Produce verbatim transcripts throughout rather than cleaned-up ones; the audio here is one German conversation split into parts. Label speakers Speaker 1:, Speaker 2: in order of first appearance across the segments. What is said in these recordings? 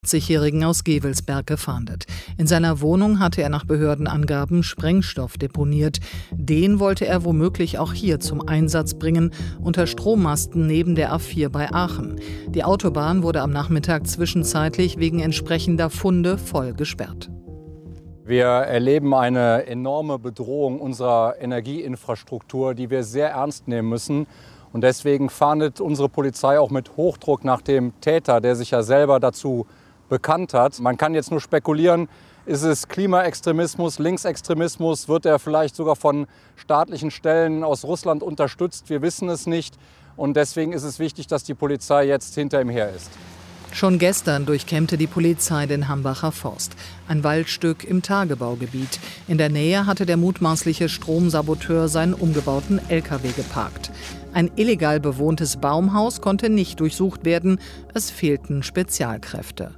Speaker 1: vierzigjährigen aus Gevelsberg gefahndet. In seiner Wohnung hatte er nach Behördenangaben Sprengstoff deponiert. Den wollte er womöglich auch hier zum Einsatz bringen, unter Strommasten neben der A vier bei Aachen. Die Autobahn wurde am Nachmittag zwischenzeitlich wegen entsprechender Funde voll gesperrt.
Speaker 2: Wir erleben eine enorme Bedrohung unserer Energieinfrastruktur, die wir sehr ernst nehmen müssen. Und deswegen fahndet unsere Polizei auch mit Hochdruck nach dem Täter, der sich ja selber dazu bekannt hat. Man kann jetzt nur spekulieren, ist es Klimaextremismus, Linksextremismus, wird er vielleicht sogar von staatlichen Stellen aus Russland unterstützt? Wir wissen es nicht. Und deswegen ist es wichtig, dass die Polizei jetzt hinter ihm her ist.
Speaker 1: Schon gestern durchkämmte die Polizei den Hambacher Forst, ein Waldstück im Tagebaugebiet. In der Nähe hatte der mutmaßliche Stromsaboteur seinen umgebauten L K W geparkt. Ein illegal bewohntes Baumhaus konnte nicht durchsucht werden, es fehlten Spezialkräfte.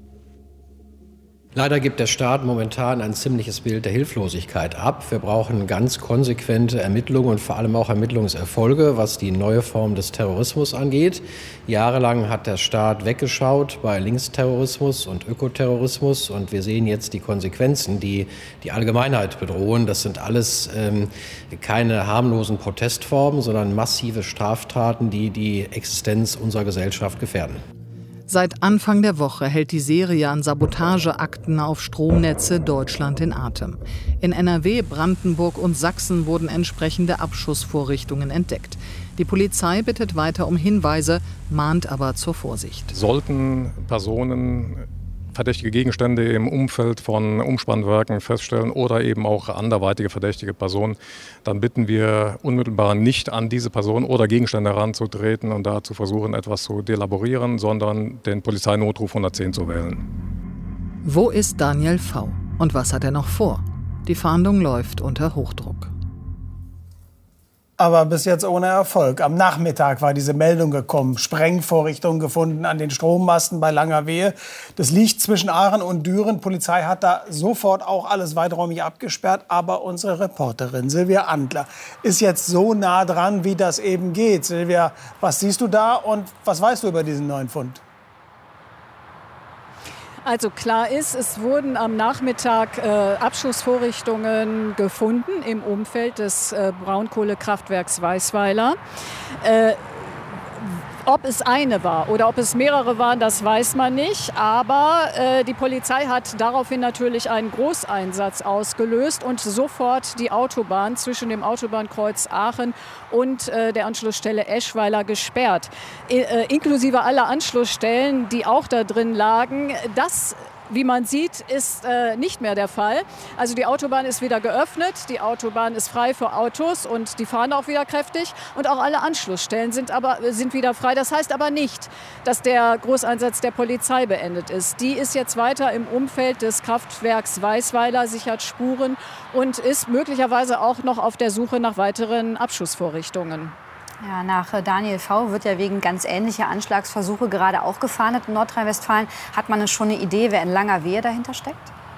Speaker 3: Leider gibt der Staat momentan ein ziemliches Bild der Hilflosigkeit ab. Wir brauchen ganz konsequente Ermittlungen und vor allem auch Ermittlungserfolge, was die neue Form des Terrorismus angeht. Jahrelang hat der Staat weggeschaut bei Linksterrorismus und Ökoterrorismus und wir sehen jetzt die Konsequenzen, die die Allgemeinheit bedrohen. Das sind alles ähm, keine harmlosen Protestformen, sondern massive Straftaten, die die Existenz unserer Gesellschaft gefährden.
Speaker 1: Seit Anfang der Woche hält die Serie an Sabotageakten auf Stromnetze Deutschland in Atem. In N R W, Brandenburg und Sachsen wurden entsprechende Abschussvorrichtungen entdeckt. Die Polizei bittet weiter um Hinweise, mahnt aber zur Vorsicht.
Speaker 4: Sollten Personen verdächtige Gegenstände im Umfeld von Umspannwerken feststellen oder eben auch anderweitige verdächtige Personen, dann bitten wir unmittelbar nicht an diese Person oder Gegenstände heranzutreten und da zu versuchen, etwas zu delaborieren, sondern den Polizeinotruf hundertzehn zu wählen.
Speaker 1: Wo ist Daniel V. und was hat er noch vor? Die Fahndung läuft unter Hochdruck.
Speaker 5: Aber bis jetzt ohne Erfolg. Am Nachmittag war diese Meldung gekommen. Sprengvorrichtungen gefunden an den Strommasten bei Langerwehe. Das liegt zwischen Aachen und Düren. Polizei hat da sofort auch alles weiträumig abgesperrt. Aber unsere Reporterin Silvia Andler ist jetzt so nah dran, wie das eben geht. Silvia, was siehst du da und was weißt du über diesen neuen Fund?
Speaker 6: Also klar ist, es wurden am Nachmittag äh, Abschussvorrichtungen gefunden im Umfeld des äh, Braunkohlekraftwerks Weißweiler. Äh, Ob es eine war oder ob es mehrere waren, das weiß man nicht. Aber äh, die Polizei hat daraufhin natürlich einen Großeinsatz ausgelöst und sofort die Autobahn zwischen dem Autobahnkreuz Aachen und äh, der Anschlussstelle Eschweiler gesperrt. Äh, inklusive aller Anschlussstellen, die auch da drin lagen. Das, wie man sieht, ist äh, nicht mehr der Fall. Also die Autobahn ist wieder geöffnet, die Autobahn ist frei für Autos und die fahren auch wieder kräftig. Und auch alle Anschlussstellen sind, aber, sind wieder frei. Das heißt aber nicht, dass der Großeinsatz der Polizei beendet ist. Die ist jetzt weiter im Umfeld des Kraftwerks Weißweiler, sichert Spuren und ist möglicherweise auch noch auf der Suche nach weiteren Abschussvorrichtungen.
Speaker 7: Ja, nach Daniel V. wird ja wegen ganz ähnlicher Anschlagsversuche gerade auch gefahndet in Nordrhein-Westfalen. Hat man schon eine Idee, wer in Langerwehe dahinter steckt?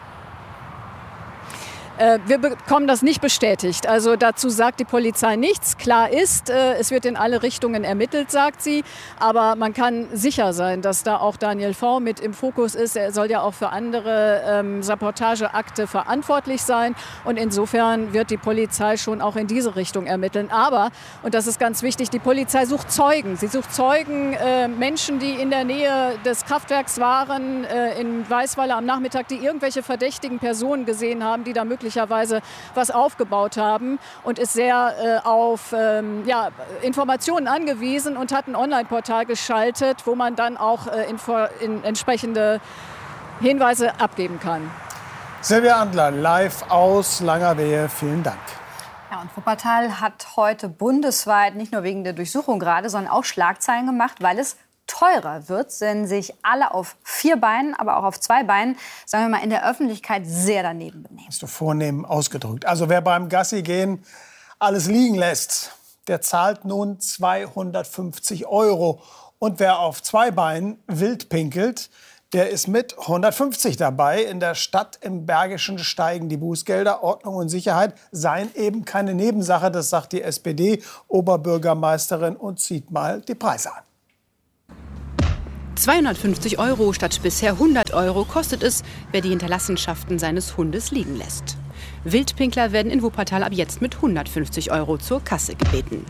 Speaker 6: Wir bekommen das nicht bestätigt. Also dazu sagt die Polizei nichts. Klar ist, es wird in alle Richtungen ermittelt, sagt sie. Aber man kann sicher sein, dass da auch Daniel V. mit im Fokus ist. Er soll ja auch für andere ähm, Sabotageakte verantwortlich sein. Und insofern wird die Polizei schon auch in diese Richtung ermitteln. Aber, und das ist ganz wichtig, die Polizei sucht Zeugen. Sie sucht Zeugen, äh, Menschen, die in der Nähe des Kraftwerks waren, äh, in Weißweiler am Nachmittag, die irgendwelche verdächtigen Personen gesehen haben, die da möglicherweise möglicherweise was aufgebaut haben und ist sehr äh, auf ähm, ja, Informationen angewiesen und hat ein Online-Portal geschaltet, wo man dann auch äh, info- in entsprechende Hinweise abgeben kann.
Speaker 5: Silvia Andler, live aus Langerwehe. Vielen Dank.
Speaker 7: Ja, und Wuppertal hat heute bundesweit nicht nur wegen der Durchsuchung gerade, sondern auch Schlagzeilen gemacht, weil es teurer wird, wenn sich alle auf vier Beinen, aber auch auf zwei Beinen, sagen wir mal, in der Öffentlichkeit sehr daneben benehmen.
Speaker 5: Hast du vornehm ausgedrückt. Also wer beim Gassi gehen alles liegen lässt, der zahlt nun zweihundertfünfzig Euro. Und wer auf zwei Beinen wild pinkelt, der ist mit hundertfünfzig dabei. In der Stadt im Bergischen steigen die Bußgelder. Ordnung und Sicherheit seien eben keine Nebensache, das sagt die S P D-Oberbürgermeisterin und zieht mal die Preise an.
Speaker 8: zweihundertfünfzig Euro statt bisher hundert Euro kostet es, wer die Hinterlassenschaften seines Hundes liegen lässt. Wildpinkler werden in Wuppertal ab jetzt mit hundertfünfzig Euro zur Kasse gebeten.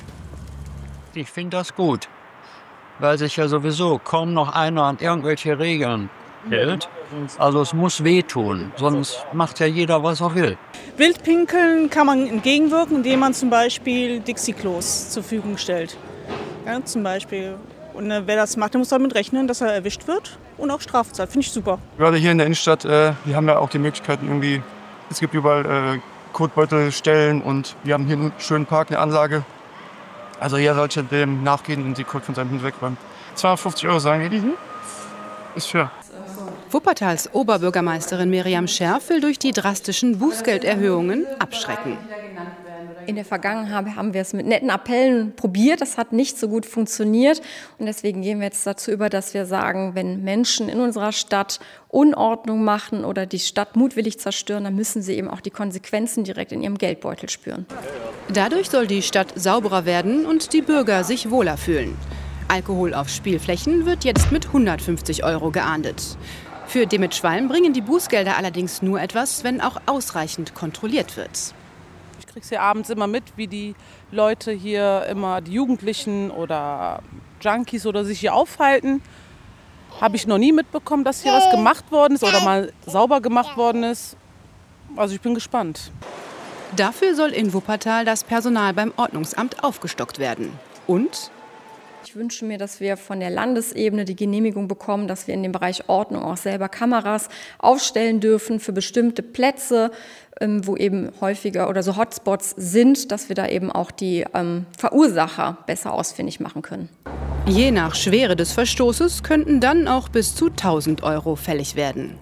Speaker 9: Ich finde das gut, weil sich ja sowieso kaum noch einer an irgendwelche Regeln hält. Also es muss wehtun, sonst macht ja jeder, was er will.
Speaker 10: Wildpinkeln kann man entgegenwirken, indem man zum Beispiel Dixie-Klos zur Verfügung stellt. Ja, zum Beispiel. Und äh, wer das macht, der muss damit rechnen, dass er erwischt wird und auch Strafe zahlt. Finde ich super.
Speaker 11: Gerade hier in der Innenstadt, äh, wir haben ja auch die Möglichkeiten irgendwie, es gibt überall äh, Kotbeutelstellen und wir haben hier einen schönen Park, eine Anlage. Also hier sollte dem nachgehen und die Kot von seinem Hund wegräumen. zweihundertfünfzig Euro sagen die. Mhm. Ist fair.
Speaker 8: Wuppertals Oberbürgermeisterin Miriam Scherf will durch die drastischen Bußgelderhöhungen abschrecken.
Speaker 12: In der Vergangenheit haben wir es mit netten Appellen probiert. Das hat nicht so gut funktioniert. Und deswegen gehen wir jetzt dazu über, dass wir sagen, wenn Menschen in unserer Stadt Unordnung machen oder die Stadt mutwillig zerstören, dann müssen sie eben auch die Konsequenzen direkt in ihrem Geldbeutel spüren.
Speaker 8: Dadurch soll die Stadt sauberer werden und die Bürger sich wohler fühlen. Alkohol auf Spielflächen wird jetzt mit hundertfünfzig Euro geahndet. Für Demitschwalm bringen die Bußgelder allerdings nur etwas, wenn auch ausreichend kontrolliert wird.
Speaker 13: Ich kriege es ja abends immer mit, wie die Leute hier immer, die Jugendlichen oder Junkies oder sich hier aufhalten. Habe ich noch nie mitbekommen, dass hier was gemacht worden ist oder mal sauber gemacht worden ist. Also ich bin gespannt.
Speaker 8: Dafür soll in Wuppertal das Personal beim Ordnungsamt aufgestockt werden. Und
Speaker 12: ich wünsche mir, dass wir von der Landesebene die Genehmigung bekommen, dass wir in dem Bereich Ordnung auch selber Kameras aufstellen dürfen für bestimmte Plätze, wo eben häufiger oder so Hotspots sind, dass wir da eben auch die ähm, Verursacher besser ausfindig machen können.
Speaker 8: Je nach Schwere des Verstoßes könnten dann auch bis zu tausend Euro fällig werden.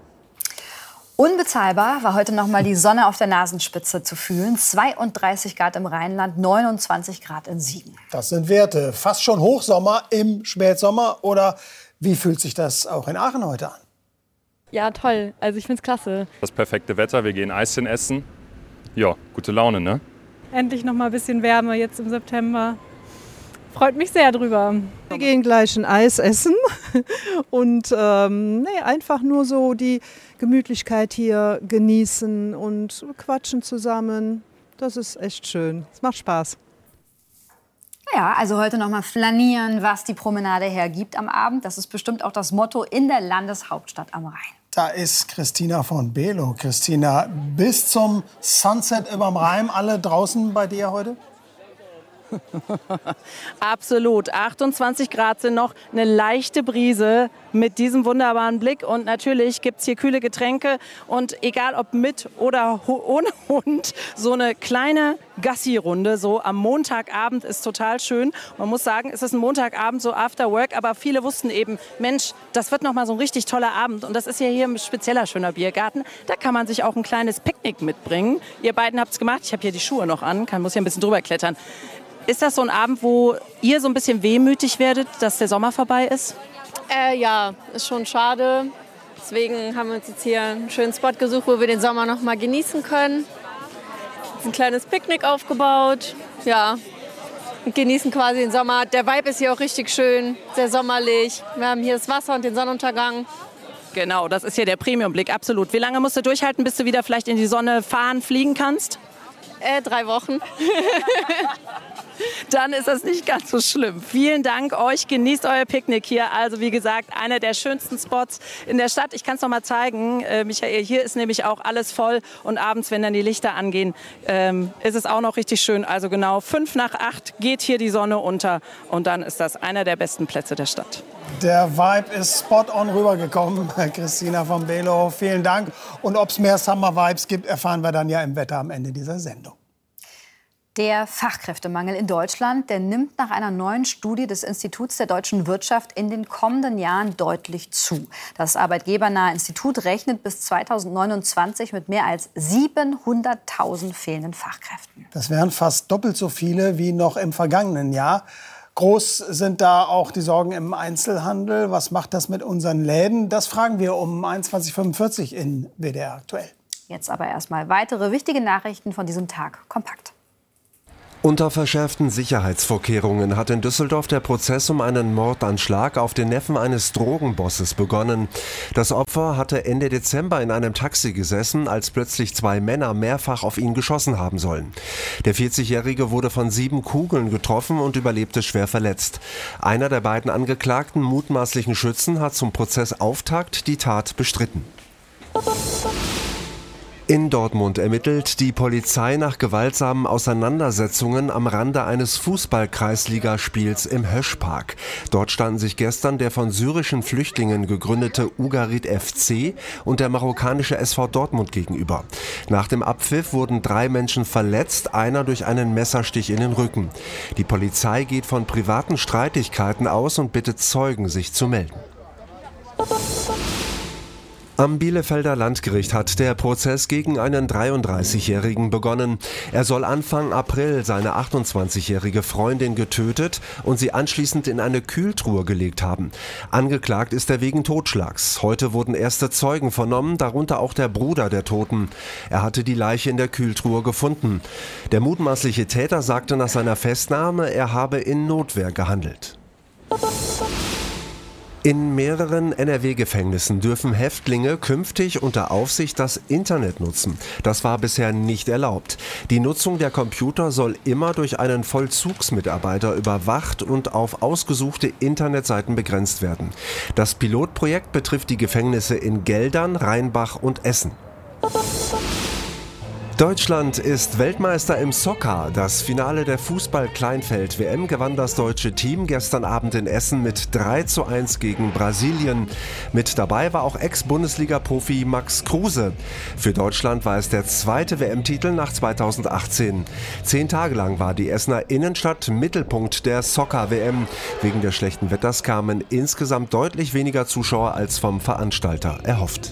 Speaker 7: Unbezahlbar war heute noch mal die Sonne auf der Nasenspitze zu fühlen. zweiunddreißig Grad im Rheinland, neunundzwanzig Grad in Siegen.
Speaker 5: Das sind Werte. Fast schon Hochsommer im Spätsommer. Oder wie fühlt sich das auch in Aachen heute an?
Speaker 14: Ja, toll. Also ich find's klasse.
Speaker 15: Das perfekte Wetter. Wir gehen Eischen essen. Ja, gute Laune, ne?
Speaker 14: Endlich noch mal ein bisschen Wärme jetzt im September. Freut mich sehr drüber.
Speaker 16: Wir gehen gleich ein Eis essen und ähm, nee, einfach nur so die Gemütlichkeit hier genießen und quatschen zusammen. Das ist echt schön. Es macht Spaß.
Speaker 7: Ja, also heute noch mal flanieren, was die Promenade hergibt am Abend. Das ist bestimmt auch das Motto in der Landeshauptstadt am Rhein.
Speaker 5: Da ist Christina von Below. Christina, bis zum Sunset überm Rhein, alle draußen bei dir heute?
Speaker 13: Absolut. achtundzwanzig Grad sind noch, eine leichte Brise mit diesem wunderbaren Blick. Und natürlich gibt es hier kühle Getränke. Und egal ob mit oder ohne Hund, so eine kleine Gassi-Runde so am Montagabend ist total schön. Man muss sagen, es ist ein Montagabend, so after work. Aber viele wussten eben, Mensch, das wird noch mal so ein richtig toller Abend. Und das ist ja hier ein spezieller schöner Biergarten. Da kann man sich auch ein kleines Picknick mitbringen. Ihr beiden habt es gemacht. Ich habe hier die Schuhe noch an, kann, muss hier ein bisschen drüber klettern. Ist das so ein Abend, wo ihr so ein bisschen wehmütig werdet, dass der Sommer vorbei ist?
Speaker 14: Äh, ja, ist schon schade. Deswegen haben wir uns jetzt hier einen schönen Spot gesucht, wo wir den Sommer noch mal genießen können. Jetzt ein kleines Picknick aufgebaut. Ja, und genießen quasi den Sommer. Der Vibe ist hier auch richtig schön, sehr sommerlich. Wir haben hier das Wasser und den Sonnenuntergang.
Speaker 13: Genau, das ist hier der Premiumblick, absolut. Wie lange musst du durchhalten, bis du wieder vielleicht in die Sonne fahren, fliegen kannst?
Speaker 14: Äh, drei Wochen.
Speaker 13: Dann ist das nicht ganz so schlimm. Vielen Dank euch. Genießt euer Picknick hier. Also wie gesagt, einer der schönsten Spots in der Stadt. Ich kann es noch mal zeigen, äh, Michael. Hier ist nämlich auch alles voll. Und abends, wenn dann die Lichter angehen, ähm, ist es auch noch richtig schön. Also genau fünf nach acht geht hier die Sonne unter. Und dann ist das einer der besten Plätze der Stadt.
Speaker 5: Der Vibe ist spot on rübergekommen. Christina von Below, vielen Dank. Und ob es mehr Summer Vibes gibt, erfahren wir dann ja im Wetter am Ende dieser Sendung.
Speaker 7: Der Fachkräftemangel in Deutschland, der nimmt nach einer neuen Studie des Instituts der deutschen Wirtschaft in den kommenden Jahren deutlich zu. Das arbeitgebernahe Institut rechnet bis zweitausendneunundzwanzig mit mehr als siebenhunderttausend fehlenden Fachkräften.
Speaker 5: Das wären fast doppelt so viele wie noch im vergangenen Jahr. Groß sind da auch die Sorgen im Einzelhandel. Was macht das mit unseren Läden? Das fragen wir um einundzwanzig Uhr fünfundvierzig in W D R aktuell.
Speaker 7: Jetzt aber erstmal weitere wichtige Nachrichten von diesem Tag kompakt.
Speaker 17: Unter verschärften Sicherheitsvorkehrungen hat in Düsseldorf der Prozess um einen Mordanschlag auf den Neffen eines Drogenbosses begonnen. Das Opfer hatte Ende Dezember in einem Taxi gesessen, als plötzlich zwei Männer mehrfach auf ihn geschossen haben sollen. Der vierzigjährige wurde von sieben Kugeln getroffen und überlebte schwer verletzt. Einer der beiden angeklagten mutmaßlichen Schützen hat zum Prozessauftakt die Tat bestritten. In Dortmund ermittelt die Polizei nach gewaltsamen Auseinandersetzungen am Rande eines Fußball-Kreisligaspiels im Höschpark. Dort standen sich gestern der von syrischen Flüchtlingen gegründete Ugarit F C und der marokkanische S V Dortmund gegenüber. Nach dem Abpfiff wurden drei Menschen verletzt, einer durch einen Messerstich in den Rücken. Die Polizei geht von privaten Streitigkeiten aus und bittet Zeugen, sich zu melden. Am Bielefelder Landgericht hat der Prozess gegen einen dreiunddreißigjährigen begonnen. Er soll Anfang April seine achtundzwanzigjährige Freundin getötet und sie anschließend in eine Kühltruhe gelegt haben. Angeklagt ist er wegen Totschlags. Heute wurden erste Zeugen vernommen, darunter auch der Bruder der Toten. Er hatte die Leiche in der Kühltruhe gefunden. Der mutmaßliche Täter sagte nach seiner Festnahme, er habe in Notwehr gehandelt. In mehreren N R W-Gefängnissen dürfen Häftlinge künftig unter Aufsicht das Internet nutzen. Das war bisher nicht erlaubt. Die Nutzung der Computer soll immer durch einen Vollzugsmitarbeiter überwacht und auf ausgesuchte Internetseiten begrenzt werden. Das Pilotprojekt betrifft die Gefängnisse in Geldern, Rheinbach und Essen. Deutschland ist Weltmeister im Soccer. Das Finale der Fußball-Kleinfeld-W M gewann das deutsche Team gestern Abend in Essen mit drei zu eins gegen Brasilien. Mit dabei war auch Ex-Bundesliga-Profi Max Kruse. Für Deutschland war es der zweite W M-Titel nach zweitausendachtzehn. Zehn Tage lang war die Essener Innenstadt Mittelpunkt der Soccer-W M. Wegen des schlechten Wetters kamen insgesamt deutlich weniger Zuschauer als vom Veranstalter erhofft.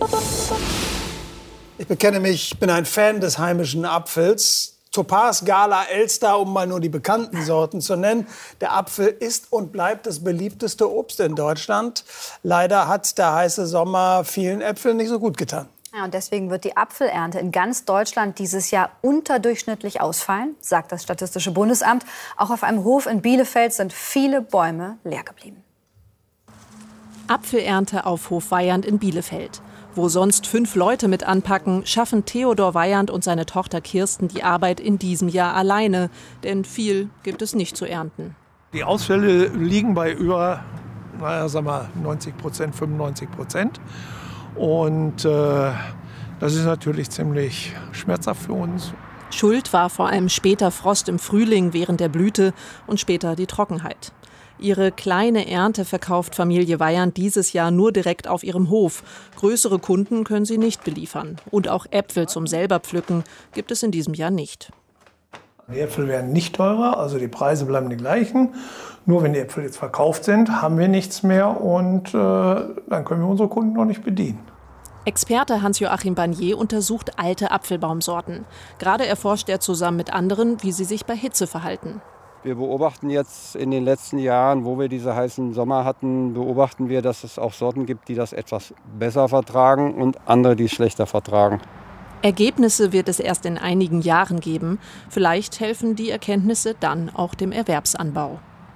Speaker 5: Ich bekenne mich, ich bin ein Fan des heimischen Apfels. Topaz, Gala, Elster, um mal nur die bekannten Sorten zu nennen. Der Apfel ist und bleibt das beliebteste Obst in Deutschland. Leider hat der heiße Sommer vielen Äpfeln nicht so gut getan.
Speaker 7: Ja, und deswegen wird die Apfelernte in ganz Deutschland dieses Jahr unterdurchschnittlich ausfallen, sagt das Statistische Bundesamt. Auch auf einem Hof in Bielefeld sind viele Bäume leer geblieben.
Speaker 18: Apfelernte auf Hof Weyand in Bielefeld. Wo sonst fünf Leute mit anpacken, schaffen Theodor Weyand und seine Tochter Kirsten die Arbeit in diesem Jahr alleine. Denn viel gibt es nicht zu ernten.
Speaker 19: Die Ausfälle liegen bei über, naja, sag mal, neunzig Prozent, fünfundneunzig Prozent. Und äh, das ist natürlich ziemlich schmerzhaft für uns.
Speaker 18: Schuld war vor allem später Frost im Frühling während der Blüte und später die Trockenheit. Ihre kleine Ernte verkauft Familie Weyand dieses Jahr nur direkt auf ihrem Hof. Größere Kunden können sie nicht beliefern. Und auch Äpfel zum selber pflücken gibt es in diesem Jahr nicht.
Speaker 19: Die Äpfel werden nicht teurer, also die Preise bleiben die gleichen. Nur wenn die Äpfel jetzt verkauft sind, haben wir nichts mehr und äh, dann können wir unsere Kunden noch nicht bedienen.
Speaker 18: Experte Hans-Joachim Barnier untersucht alte Apfelbaumsorten. Gerade erforscht er zusammen mit anderen, wie sie sich bei Hitze verhalten.
Speaker 20: Wir beobachten jetzt in den letzten Jahren, wo wir diese heißen Sommer hatten, beobachten wir, dass es auch Sorten gibt, die das etwas besser vertragen und andere, die es schlechter vertragen.
Speaker 18: Ergebnisse wird es erst in einigen Jahren geben. Vielleicht helfen die Erkenntnisse dann auch dem Erwerbsanbau.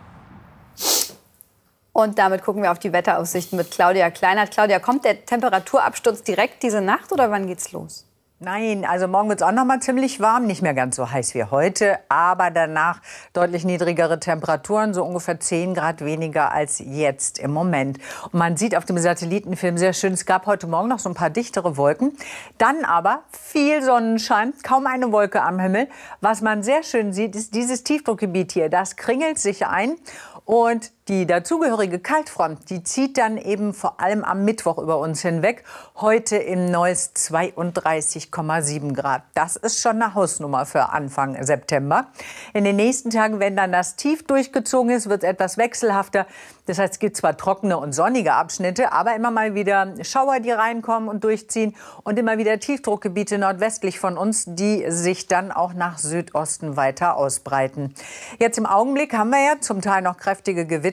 Speaker 7: Und damit gucken wir auf die Wetteraussichten mit Claudia Kleinert. Claudia, kommt der Temperaturabsturz direkt diese Nacht oder wann geht's los?
Speaker 21: Nein, also morgen wird es auch noch mal ziemlich warm, nicht mehr ganz so heiß wie heute, aber danach deutlich niedrigere Temperaturen, so ungefähr zehn Grad weniger als jetzt im Moment. Und man sieht auf dem Satellitenfilm sehr schön, es gab heute Morgen noch so ein paar dichtere Wolken, dann aber viel Sonnenschein, kaum eine Wolke am Himmel. Was man sehr schön sieht, ist dieses Tiefdruckgebiet hier, das kringelt sich ein. Und die dazugehörige Kaltfront, die zieht dann eben vor allem am Mittwoch über uns hinweg. Heute im Neuss zweiunddreißig Komma sieben Grad. Das ist schon eine Hausnummer für Anfang September. In den nächsten Tagen, wenn dann das Tief durchgezogen ist, wird es etwas wechselhafter. Das heißt, es gibt zwar trockene und sonnige Abschnitte, aber immer mal wieder Schauer, die reinkommen und durchziehen. Und immer wieder Tiefdruckgebiete nordwestlich von uns, die sich dann auch nach Südosten weiter ausbreiten. Jetzt im Augenblick haben wir ja zum Teil noch kräftige Gewitter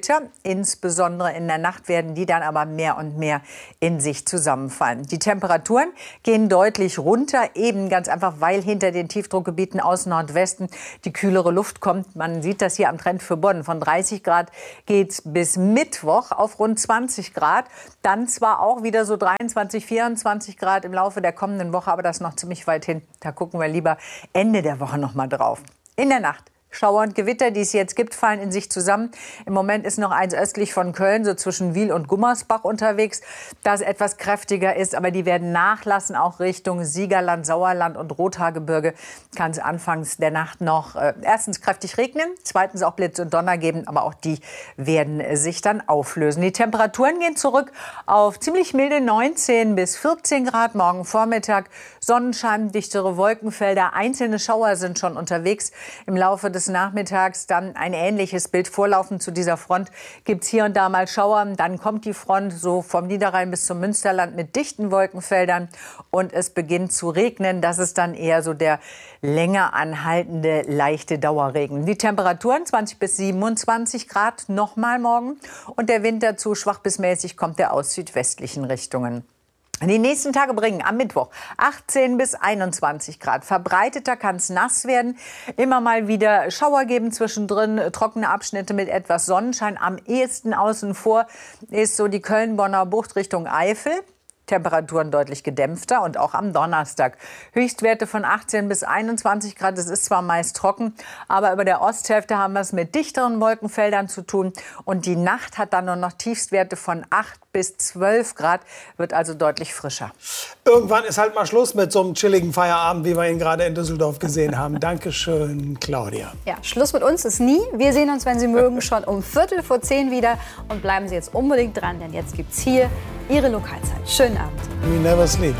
Speaker 21: Gewitter. Insbesondere in der Nacht werden die dann aber mehr und mehr in sich zusammenfallen. Die Temperaturen gehen deutlich runter, eben ganz einfach, weil hinter den Tiefdruckgebieten aus Nordwesten die kühlere Luft kommt. Man sieht das hier am Trend für Bonn. Von dreißig Grad geht es bis Mittwoch auf rund zwanzig Grad. Dann zwar auch wieder so dreiundzwanzig, vierundzwanzig Grad im Laufe der kommenden Woche, aber das ist noch ziemlich weit hin. Da gucken wir lieber Ende der Woche noch mal drauf. In der Nacht Schauer und Gewitter, die es jetzt gibt, fallen in sich zusammen. Im Moment ist noch eins östlich von Köln, so zwischen Wiel und Gummersbach unterwegs, das etwas kräftiger ist. Aber die werden nachlassen, auch Richtung Siegerland, Sauerland und Rothaargebirge. Kann es anfangs der Nacht noch äh, erstens kräftig regnen, zweitens auch Blitz und Donner geben. Aber auch die werden sich dann auflösen. Die Temperaturen gehen zurück auf ziemlich milde neunzehn bis vierzehn Grad. Morgen Vormittag Sonnenschein, dichtere Wolkenfelder. Einzelne Schauer sind schon unterwegs. Im Laufe des Nachmittags dann ein ähnliches Bild vorlaufend zu dieser Front. Gibt es hier und da mal Schauer. Dann kommt die Front so vom Niederrhein bis zum Münsterland mit dichten Wolkenfeldern. Und es beginnt zu regnen. Das ist dann eher so der länger anhaltende, leichte Dauerregen. Die Temperaturen zwanzig bis siebenundzwanzig Grad nochmal morgen. Und der Wind dazu schwach bis mäßig kommt er aus südwestlichen Richtungen. Die nächsten Tage bringen am Mittwoch achtzehn bis einundzwanzig Grad. Verbreiteter kann es nass werden. Immer mal wieder Schauer geben zwischendrin, trockene Abschnitte mit etwas Sonnenschein. Am ehesten außen vor ist so die Köln-Bonner Bucht Richtung Eifel. Temperaturen deutlich gedämpfter und auch am Donnerstag. Höchstwerte von achtzehn bis einundzwanzig Grad. Es ist zwar meist trocken, aber über der Osthälfte haben wir es mit dichteren Wolkenfeldern zu tun. Und die Nacht hat dann nur noch Tiefstwerte von acht bis zwölf Grad, wird also deutlich frischer.
Speaker 5: Irgendwann ist halt mal Schluss mit so einem chilligen Feierabend, wie wir ihn gerade in Düsseldorf gesehen haben. Dankeschön, Claudia.
Speaker 7: Ja, Schluss mit uns ist nie. Wir sehen uns, wenn Sie mögen, schon um Viertel vor zehn wieder. Und bleiben Sie jetzt unbedingt dran, denn jetzt gibt's hier Ihre Lokalzeit. Schönen Abend.
Speaker 5: We never sleep.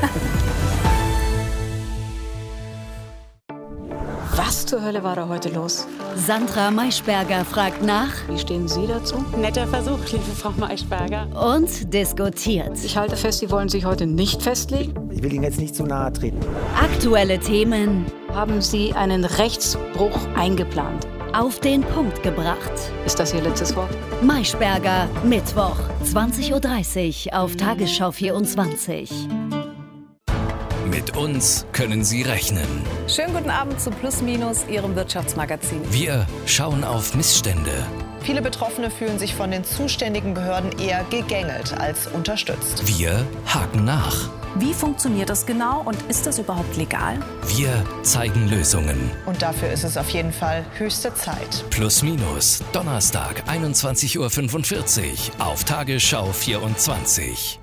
Speaker 2: Was zur Hölle war da heute los?
Speaker 22: Sandra Maischberger fragt nach.
Speaker 2: Wie stehen Sie dazu?
Speaker 23: Netter Versuch, liebe Frau Maischberger.
Speaker 22: Und diskutiert.
Speaker 2: Ich halte fest, Sie wollen sich heute nicht festlegen.
Speaker 24: Ich will Ihnen jetzt nicht zu nahe treten.
Speaker 22: Aktuelle Themen.
Speaker 2: Haben Sie einen Rechtsbruch eingeplant?
Speaker 22: Auf den Punkt gebracht.
Speaker 2: Ist das Ihr letztes Wort?
Speaker 22: Maischberger, Mittwoch, zwanzig Uhr dreißig auf Tagesschau vierundzwanzig.
Speaker 25: Mit uns können Sie rechnen.
Speaker 26: Schönen guten Abend zu Plus Minus, Ihrem Wirtschaftsmagazin.
Speaker 25: Wir schauen auf Missstände.
Speaker 27: Viele Betroffene fühlen sich von den zuständigen Behörden eher gegängelt als unterstützt.
Speaker 25: Wir haken nach.
Speaker 26: Wie funktioniert das genau und ist das überhaupt legal?
Speaker 25: Wir zeigen Lösungen.
Speaker 27: Und dafür ist es auf jeden Fall höchste Zeit.
Speaker 25: Plus Minus, Donnerstag, einundzwanzig Uhr fünfundvierzig auf Tagesschau vierundzwanzig.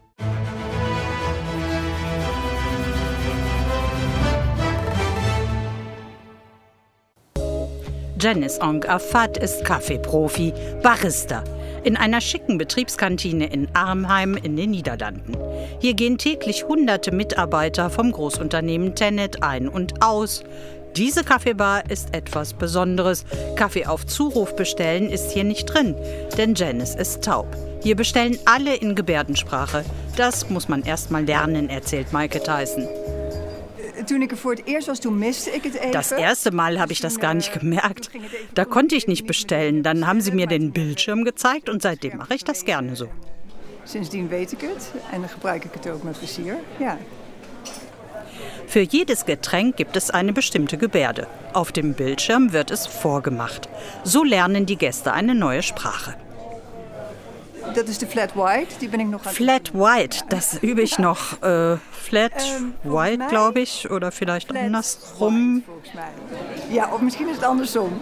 Speaker 28: Janice Ong-Afat ist Kaffeeprofi, Barista in einer schicken Betriebskantine in Arnhem in den Niederlanden. Hier gehen täglich hunderte Mitarbeiter vom Großunternehmen Tennet ein und aus. Diese Kaffeebar ist etwas Besonderes. Kaffee auf Zuruf bestellen ist hier nicht drin, denn Janice ist taub. Hier bestellen alle in Gebärdensprache. Das muss man erst mal lernen, erzählt Maike Theissen.
Speaker 29: Toen ik er voor het eerst was, toen miste ik het even.
Speaker 28: Das erste Mal habe ich das gar nicht gemerkt. Da konnte ich nicht bestellen. Dann haben sie mir den Bildschirm gezeigt und seitdem mache ich das gerne so.
Speaker 29: Sindsdien weet ik het en dan gebruik ik het ook met plezier. Ja.
Speaker 28: Für jedes Getränk gibt es eine bestimmte Gebärde. Auf dem Bildschirm wird es vorgemacht. So lernen die Gäste eine neue Sprache.
Speaker 29: Dat is de Flat White, die ben ik nog aan
Speaker 28: Flat White, das übe ich noch. Äh, Flat White, glaube ich, oder vielleicht andersrum.
Speaker 29: Ja, of misschien is het andersom.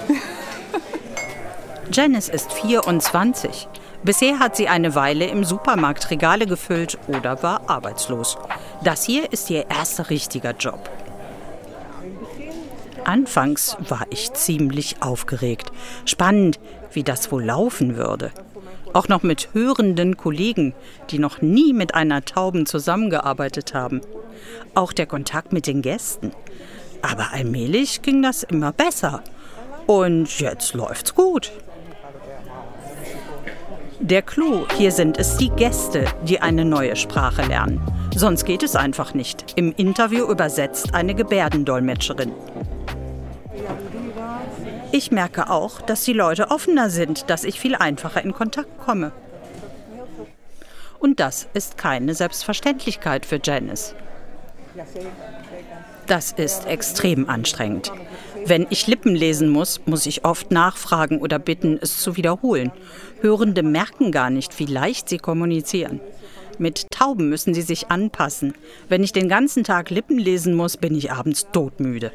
Speaker 28: Janice ist vierundzwanzig. Bisher hat sie eine Weile im Supermarkt Regale gefüllt oder war arbeitslos. Das hier ist ihr erster richtiger Job. Anfangs war ich ziemlich aufgeregt. Spannend, wie das wohl laufen würde. Auch noch mit hörenden Kollegen, die noch nie mit einer Tauben zusammengearbeitet haben. Auch der Kontakt mit den Gästen. Aber allmählich ging das immer besser. Und jetzt läuft's gut. Der Clou, hier sind es die Gäste, die eine neue Sprache lernen. Sonst geht es einfach nicht. Im Interview übersetzt eine Gebärdendolmetscherin. Ich merke auch, dass die Leute offener sind, dass ich viel einfacher in Kontakt komme. Und das ist keine Selbstverständlichkeit für Janice. Das ist extrem anstrengend. Wenn ich Lippen lesen muss, muss ich oft nachfragen oder bitten, es zu wiederholen. Hörende merken gar nicht, wie leicht sie kommunizieren. Mit Tauben müssen sie sich anpassen. Wenn ich den ganzen Tag Lippen lesen muss, bin ich abends todmüde.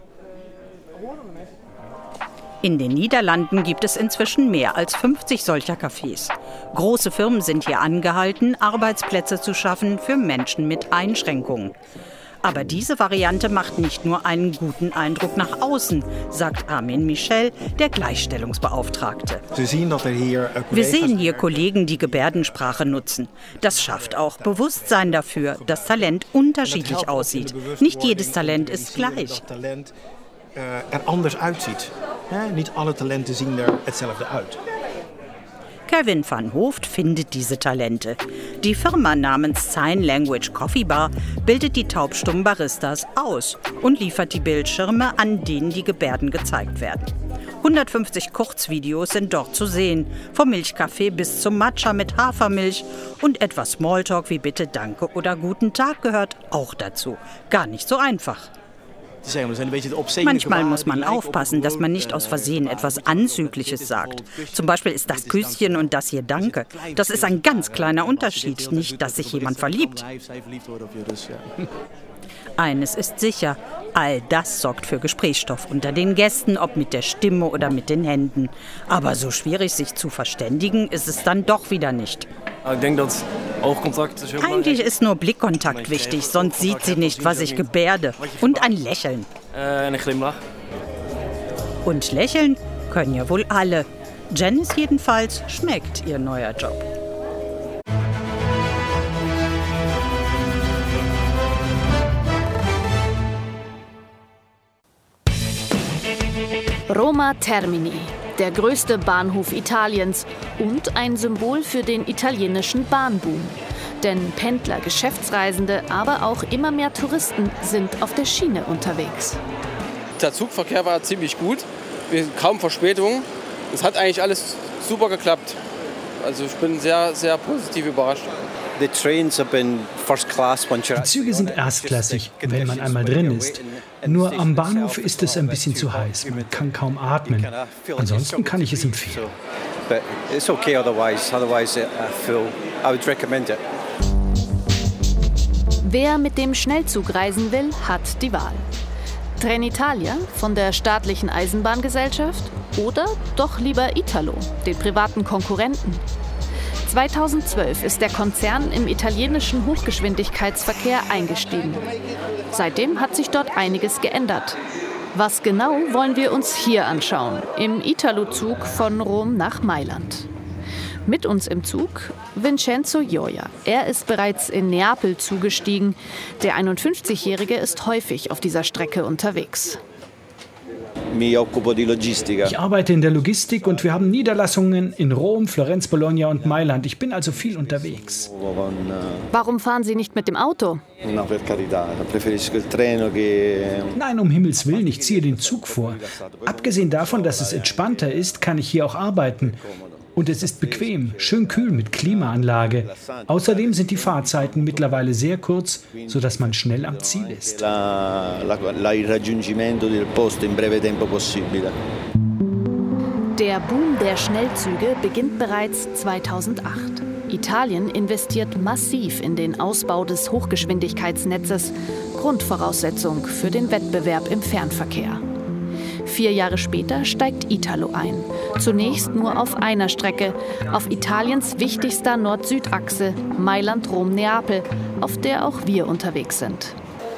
Speaker 28: In den Niederlanden gibt es inzwischen mehr als fünfzig solcher Cafés. Große Firmen sind hier angehalten, Arbeitsplätze zu schaffen für Menschen mit Einschränkungen. Aber diese Variante macht nicht nur einen guten Eindruck nach außen, sagt Armin Michel, der Gleichstellungsbeauftragte. Wir sehen hier Kollegen, die Gebärdensprache nutzen. Das schafft auch Bewusstsein dafür, dass Talent unterschiedlich aussieht. Nicht jedes Talent ist gleich.
Speaker 1: er anders uitziet. Niet alle talenten zien er hetzelfde uit.
Speaker 28: Kevin van Hooft findet diese Talente. Die Firma namens Sign Language Coffee Bar bildet die taubstummen Baristas aus und liefert die Bildschirme, an denen die Gebärden gezeigt werden. hundertfünfzig Kurzvideos sind dort zu sehen, vom Milchkaffee bis zum Matcha mit Hafermilch, und etwas Smalltalk wie Bitte, Danke oder Guten Tag gehört auch dazu. Gar nicht so einfach. Manchmal muss man aufpassen, dass man nicht aus Versehen etwas Anzügliches sagt. Zum Beispiel ist das Küsschen und das hier Danke. Das ist ein ganz kleiner Unterschied, nicht, dass sich jemand verliebt. Eines ist sicher, all das sorgt für Gesprächsstoff unter den Gästen, ob mit der Stimme oder mit den Händen. Aber so schwierig, sich zu verständigen, ist es dann doch wieder nicht.
Speaker 3: Ich denke, dass auch Kontakt ist
Speaker 28: Eigentlich ist nur Blickkontakt wichtig, sonst sieht sie nicht, was ich gebärde. Und ein Lächeln. Und lächeln können ja wohl alle. Janice jedenfalls schmeckt ihr neuer Job.
Speaker 4: Roma Termini, der größte Bahnhof Italiens und ein Symbol für den italienischen Bahnboom. Denn Pendler, Geschäftsreisende, aber auch immer mehr Touristen sind auf der Schiene unterwegs.
Speaker 6: Der Zugverkehr war ziemlich gut, kaum Verspätung. Es hat eigentlich alles super geklappt. Also ich bin sehr, sehr positiv überrascht.
Speaker 9: Die Züge sind erstklassig, wenn man einmal drin ist. Nur am Bahnhof ist es ein bisschen zu heiß. Man kann kaum atmen. Ansonsten kann ich es empfehlen.
Speaker 4: Wer mit dem Schnellzug reisen will, hat die Wahl. Trenitalia von der staatlichen Eisenbahngesellschaft oder doch lieber Italo, den privaten Konkurrenten. zweitausendzwölf ist der Konzern im italienischen Hochgeschwindigkeitsverkehr eingestiegen. Seitdem hat sich dort einiges geändert. Was genau, wollen wir uns hier anschauen, im Italo-Zug von Rom nach Mailand. Mit uns im Zug Vincenzo Gioia. Er ist bereits in Neapel zugestiegen. Der einundfünfzigjährige ist häufig auf dieser Strecke unterwegs.
Speaker 9: Ich arbeite in der Logistik und wir haben Niederlassungen in Rom, Florenz, Bologna und Mailand. Ich bin also viel unterwegs.
Speaker 4: Warum fahren Sie nicht mit dem Auto?
Speaker 9: Nein, um Himmels Willen, ich ziehe den Zug vor. Abgesehen davon, dass es entspannter ist, kann ich hier auch arbeiten. Und es ist bequem, schön kühl mit Klimaanlage. Außerdem sind die Fahrzeiten mittlerweile sehr kurz, sodass man schnell am Ziel ist.
Speaker 4: Der Boom der Schnellzüge beginnt bereits zweitausendacht. Italien investiert massiv in den Ausbau des Hochgeschwindigkeitsnetzes, Grundvoraussetzung für den Wettbewerb im Fernverkehr. Vier Jahre später steigt Italo ein. Zunächst nur auf einer Strecke, auf Italiens wichtigster Nord-Süd-Achse, Mailand-Rom-Neapel, auf der auch wir unterwegs sind.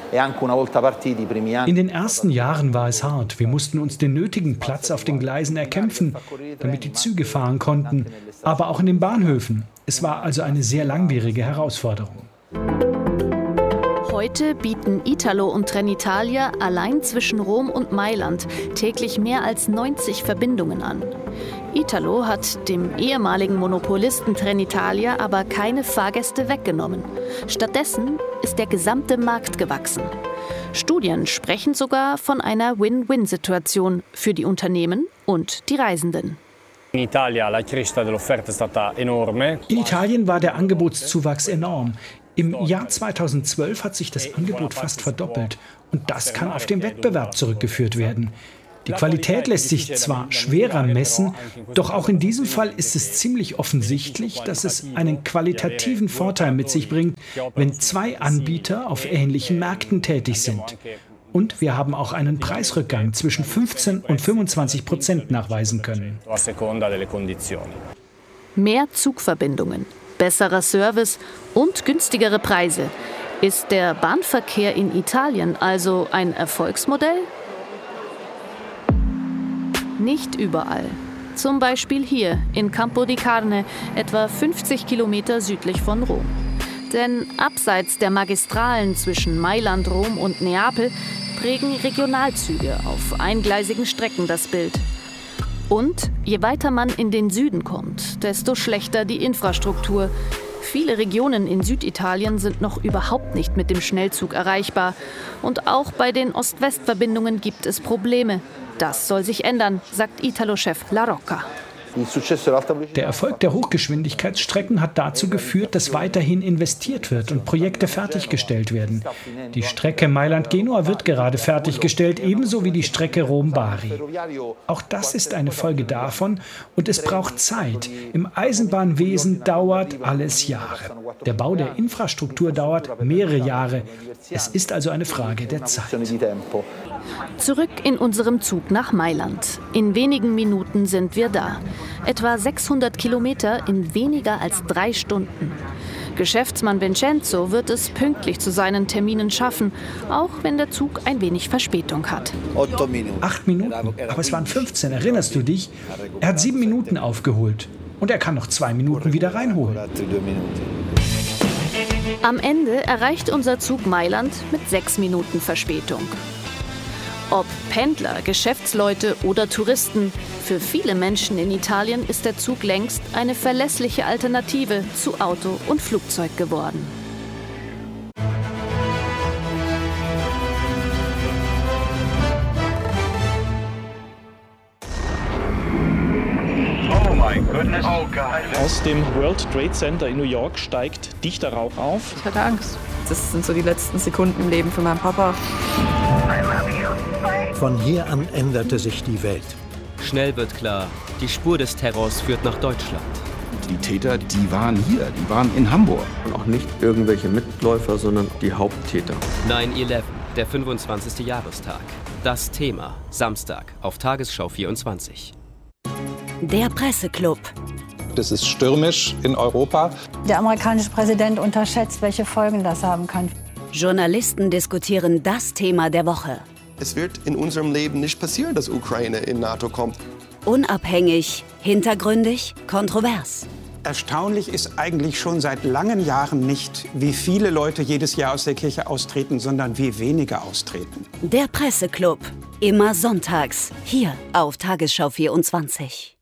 Speaker 9: In den ersten Jahren war es hart. Wir mussten uns den nötigen Platz auf den Gleisen erkämpfen, damit die Züge fahren konnten, aber auch in den Bahnhöfen. Es war also eine sehr langwierige Herausforderung.
Speaker 4: Heute bieten Italo und Trenitalia allein zwischen Rom und Mailand täglich mehr als neunzig Verbindungen an. Italo hat dem ehemaligen Monopolisten Trenitalia aber keine Fahrgäste weggenommen. Stattdessen ist der gesamte Markt gewachsen. Studien sprechen sogar von einer Win-Win-Situation für die Unternehmen und die Reisenden.
Speaker 3: In Italien
Speaker 9: war der Angebotszuwachs enorm. Im Jahr zweitausendzwölf hat sich das Angebot fast verdoppelt. Und das kann auf den Wettbewerb zurückgeführt werden. Die Qualität lässt sich zwar schwerer messen, doch auch in diesem Fall ist es ziemlich offensichtlich, dass es einen qualitativen Vorteil mit sich bringt, wenn zwei Anbieter auf ähnlichen Märkten tätig sind. Und wir haben auch einen Preisrückgang zwischen fünfzehn und fünfundzwanzig Prozent nachweisen können.
Speaker 4: Mehr Zugverbindungen, besserer Service und günstigere Preise. Ist der Bahnverkehr in Italien also ein Erfolgsmodell? Nicht überall. Zum Beispiel hier in Campo di Carne, etwa fünfzig Kilometer südlich von Rom. Denn abseits der Magistralen zwischen Mailand, Rom und Neapel prägen Regionalzüge auf eingleisigen Strecken das Bild. Und je weiter man in den Süden kommt, desto schlechter die Infrastruktur. Viele Regionen in Süditalien sind noch überhaupt nicht mit dem Schnellzug erreichbar. Und auch bei den Ost-West-Verbindungen gibt es Probleme. Das soll sich ändern, sagt Italo-Chef La Rocca.
Speaker 9: Der Erfolg der Hochgeschwindigkeitsstrecken hat dazu geführt, dass weiterhin investiert wird und Projekte fertiggestellt werden. Die Strecke Mailand-Genua wird gerade fertiggestellt, ebenso wie die Strecke Rom-Bari. Auch das ist eine Folge davon und es braucht Zeit. Im Eisenbahnwesen dauert alles Jahre. Der Bau der Infrastruktur dauert mehrere Jahre. Es ist also eine Frage der Zeit.
Speaker 4: Zurück in unserem Zug nach Mailand. In wenigen Minuten sind wir da. Etwa sechshundert Kilometer in weniger als drei Stunden. Geschäftsmann Vincenzo wird es pünktlich zu seinen Terminen schaffen, auch wenn der Zug ein wenig Verspätung hat.
Speaker 9: Acht Minuten, aber es waren fünfzehn, erinnerst du dich? Er hat sieben Minuten aufgeholt und er kann noch zwei Minuten wieder reinholen.
Speaker 4: Am Ende erreicht unser Zug Mailand mit sechs Minuten Verspätung. Ob Pendler, Geschäftsleute oder Touristen, für viele Menschen in Italien ist der Zug längst eine verlässliche Alternative zu Auto und Flugzeug geworden.
Speaker 8: Oh mein Gott. Aus dem World Trade Center in New York steigt dichter Rauch auf.
Speaker 10: Ich hatte Angst. Das sind so die letzten Sekunden im Leben für meinen Papa.
Speaker 11: Von hier an änderte sich die Welt.
Speaker 12: Schnell wird klar, die Spur des Terrors führt nach Deutschland.
Speaker 13: Die Täter, die waren hier, die waren in Hamburg.
Speaker 14: Und auch nicht irgendwelche Mitläufer, sondern die Haupttäter.
Speaker 12: neun elf, der fünfundzwanzigste Jahrestag. Das Thema, Samstag auf Tagesschau vierundzwanzig.
Speaker 22: Der Presseclub.
Speaker 15: Das ist stürmisch in Europa.
Speaker 16: Der amerikanische Präsident unterschätzt, welche Folgen das haben kann.
Speaker 22: Journalisten diskutieren das Thema der Woche.
Speaker 24: Es wird in unserem Leben nicht passieren, dass Ukraine in NATO kommt.
Speaker 22: Unabhängig, hintergründig, kontrovers.
Speaker 30: Erstaunlich ist eigentlich schon seit langen Jahren nicht, wie viele Leute jedes Jahr aus der Kirche austreten, sondern wie wenige austreten.
Speaker 22: Der Presseclub. Immer sonntags. Hier auf Tagesschau vierundzwanzig.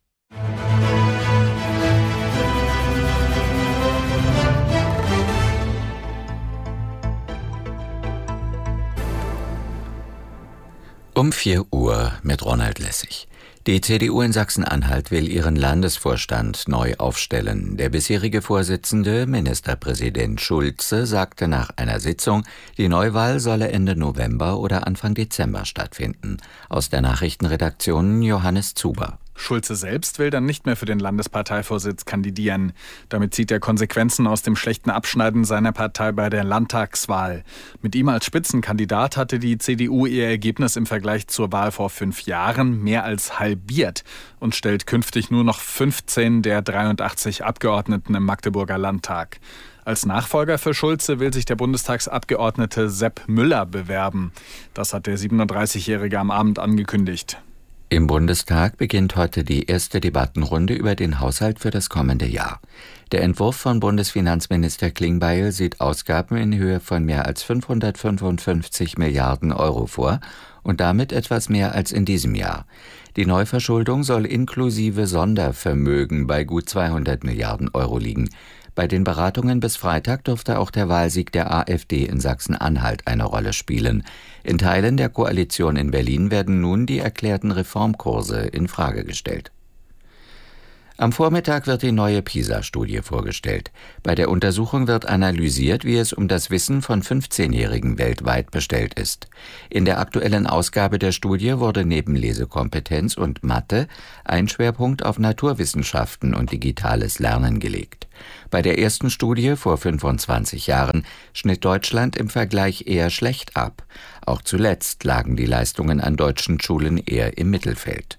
Speaker 31: Um vier Uhr mit Ronald Lessig. Die C D U in Sachsen-Anhalt will ihren Landesvorstand neu aufstellen. Der bisherige Vorsitzende, Ministerpräsident Schulze, sagte nach einer Sitzung, die Neuwahl solle Ende November oder Anfang Dezember stattfinden. Aus der Nachrichtenredaktion Johannes Zuber.
Speaker 32: Schulze selbst will dann nicht mehr für den Landesparteivorsitz kandidieren. Damit zieht er Konsequenzen aus dem schlechten Abschneiden seiner Partei bei der Landtagswahl. Mit ihm als Spitzenkandidat hatte die C D U ihr Ergebnis im Vergleich zur Wahl vor fünf Jahren mehr als halbiert und stellt künftig nur noch fünfzehn der dreiundachtzig Abgeordneten im Magdeburger Landtag. Als Nachfolger für Schulze will sich der Bundestagsabgeordnete Sepp Müller bewerben. Das hat der siebenunddreißigjährige am Abend angekündigt.
Speaker 31: Im Bundestag beginnt heute die erste Debattenrunde über den Haushalt für das kommende Jahr. Der Entwurf von Bundesfinanzminister Klingbeil sieht Ausgaben in Höhe von mehr als fünfhundertfünfundfünfzig Milliarden Euro vor und damit etwas mehr als in diesem Jahr. Die Neuverschuldung soll inklusive Sondervermögen bei gut zweihundert Milliarden Euro liegen. Bei den Beratungen bis Freitag dürfte auch der Wahlsieg der AfD in Sachsen-Anhalt eine Rolle spielen. In Teilen der Koalition in Berlin werden nun die erklärten Reformkurse in Frage gestellt. Am Vormittag wird die neue PISA-Studie vorgestellt. Bei der Untersuchung wird analysiert, wie es um das Wissen von fünfzehnjährigen weltweit bestellt ist. In der aktuellen Ausgabe der Studie wurde neben Lesekompetenz und Mathe ein Schwerpunkt auf Naturwissenschaften und digitales Lernen gelegt. Bei der ersten Studie vor fünfundzwanzig Jahren schnitt Deutschland im Vergleich eher schlecht ab. Auch zuletzt lagen die Leistungen an deutschen Schulen eher im Mittelfeld.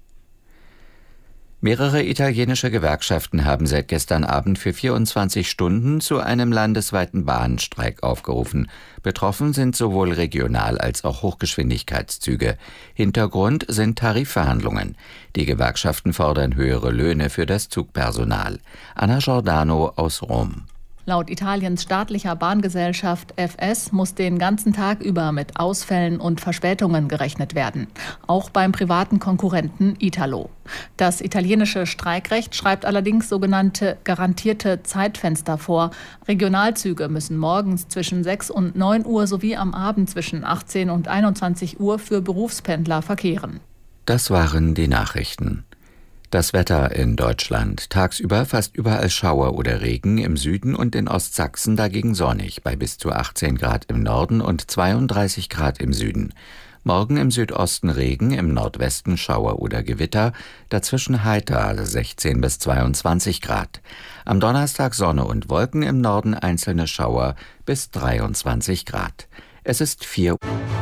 Speaker 31: Mehrere italienische Gewerkschaften haben seit gestern Abend für vierundzwanzig Stunden zu einem landesweiten Bahnstreik aufgerufen. Betroffen sind sowohl Regional- als auch Hochgeschwindigkeitszüge. Hintergrund sind Tarifverhandlungen. Die Gewerkschaften fordern höhere Löhne für das Zugpersonal. Anna Giordano aus Rom.
Speaker 4: Laut Italiens staatlicher Bahngesellschaft F S muss den ganzen Tag über mit Ausfällen und Verspätungen gerechnet werden. Auch beim privaten Konkurrenten Italo. Das italienische Streikrecht schreibt allerdings sogenannte garantierte Zeitfenster vor. Regionalzüge müssen morgens zwischen sechs und neun Uhr sowie am Abend zwischen achtzehn und einundzwanzig Uhr für Berufspendler verkehren.
Speaker 31: Das waren die Nachrichten. Das Wetter in Deutschland. Tagsüber fast überall Schauer oder Regen, im Süden und in Ostsachsen dagegen sonnig, bei bis zu achtzehn Grad im Norden und zweiunddreißig Grad im Süden. Morgen im Südosten Regen, im Nordwesten Schauer oder Gewitter, dazwischen heiter sechzehn bis zweiundzwanzig Grad. Am Donnerstag Sonne und Wolken, im Norden einzelne Schauer bis dreiundzwanzig Grad. Es ist vier Uhr.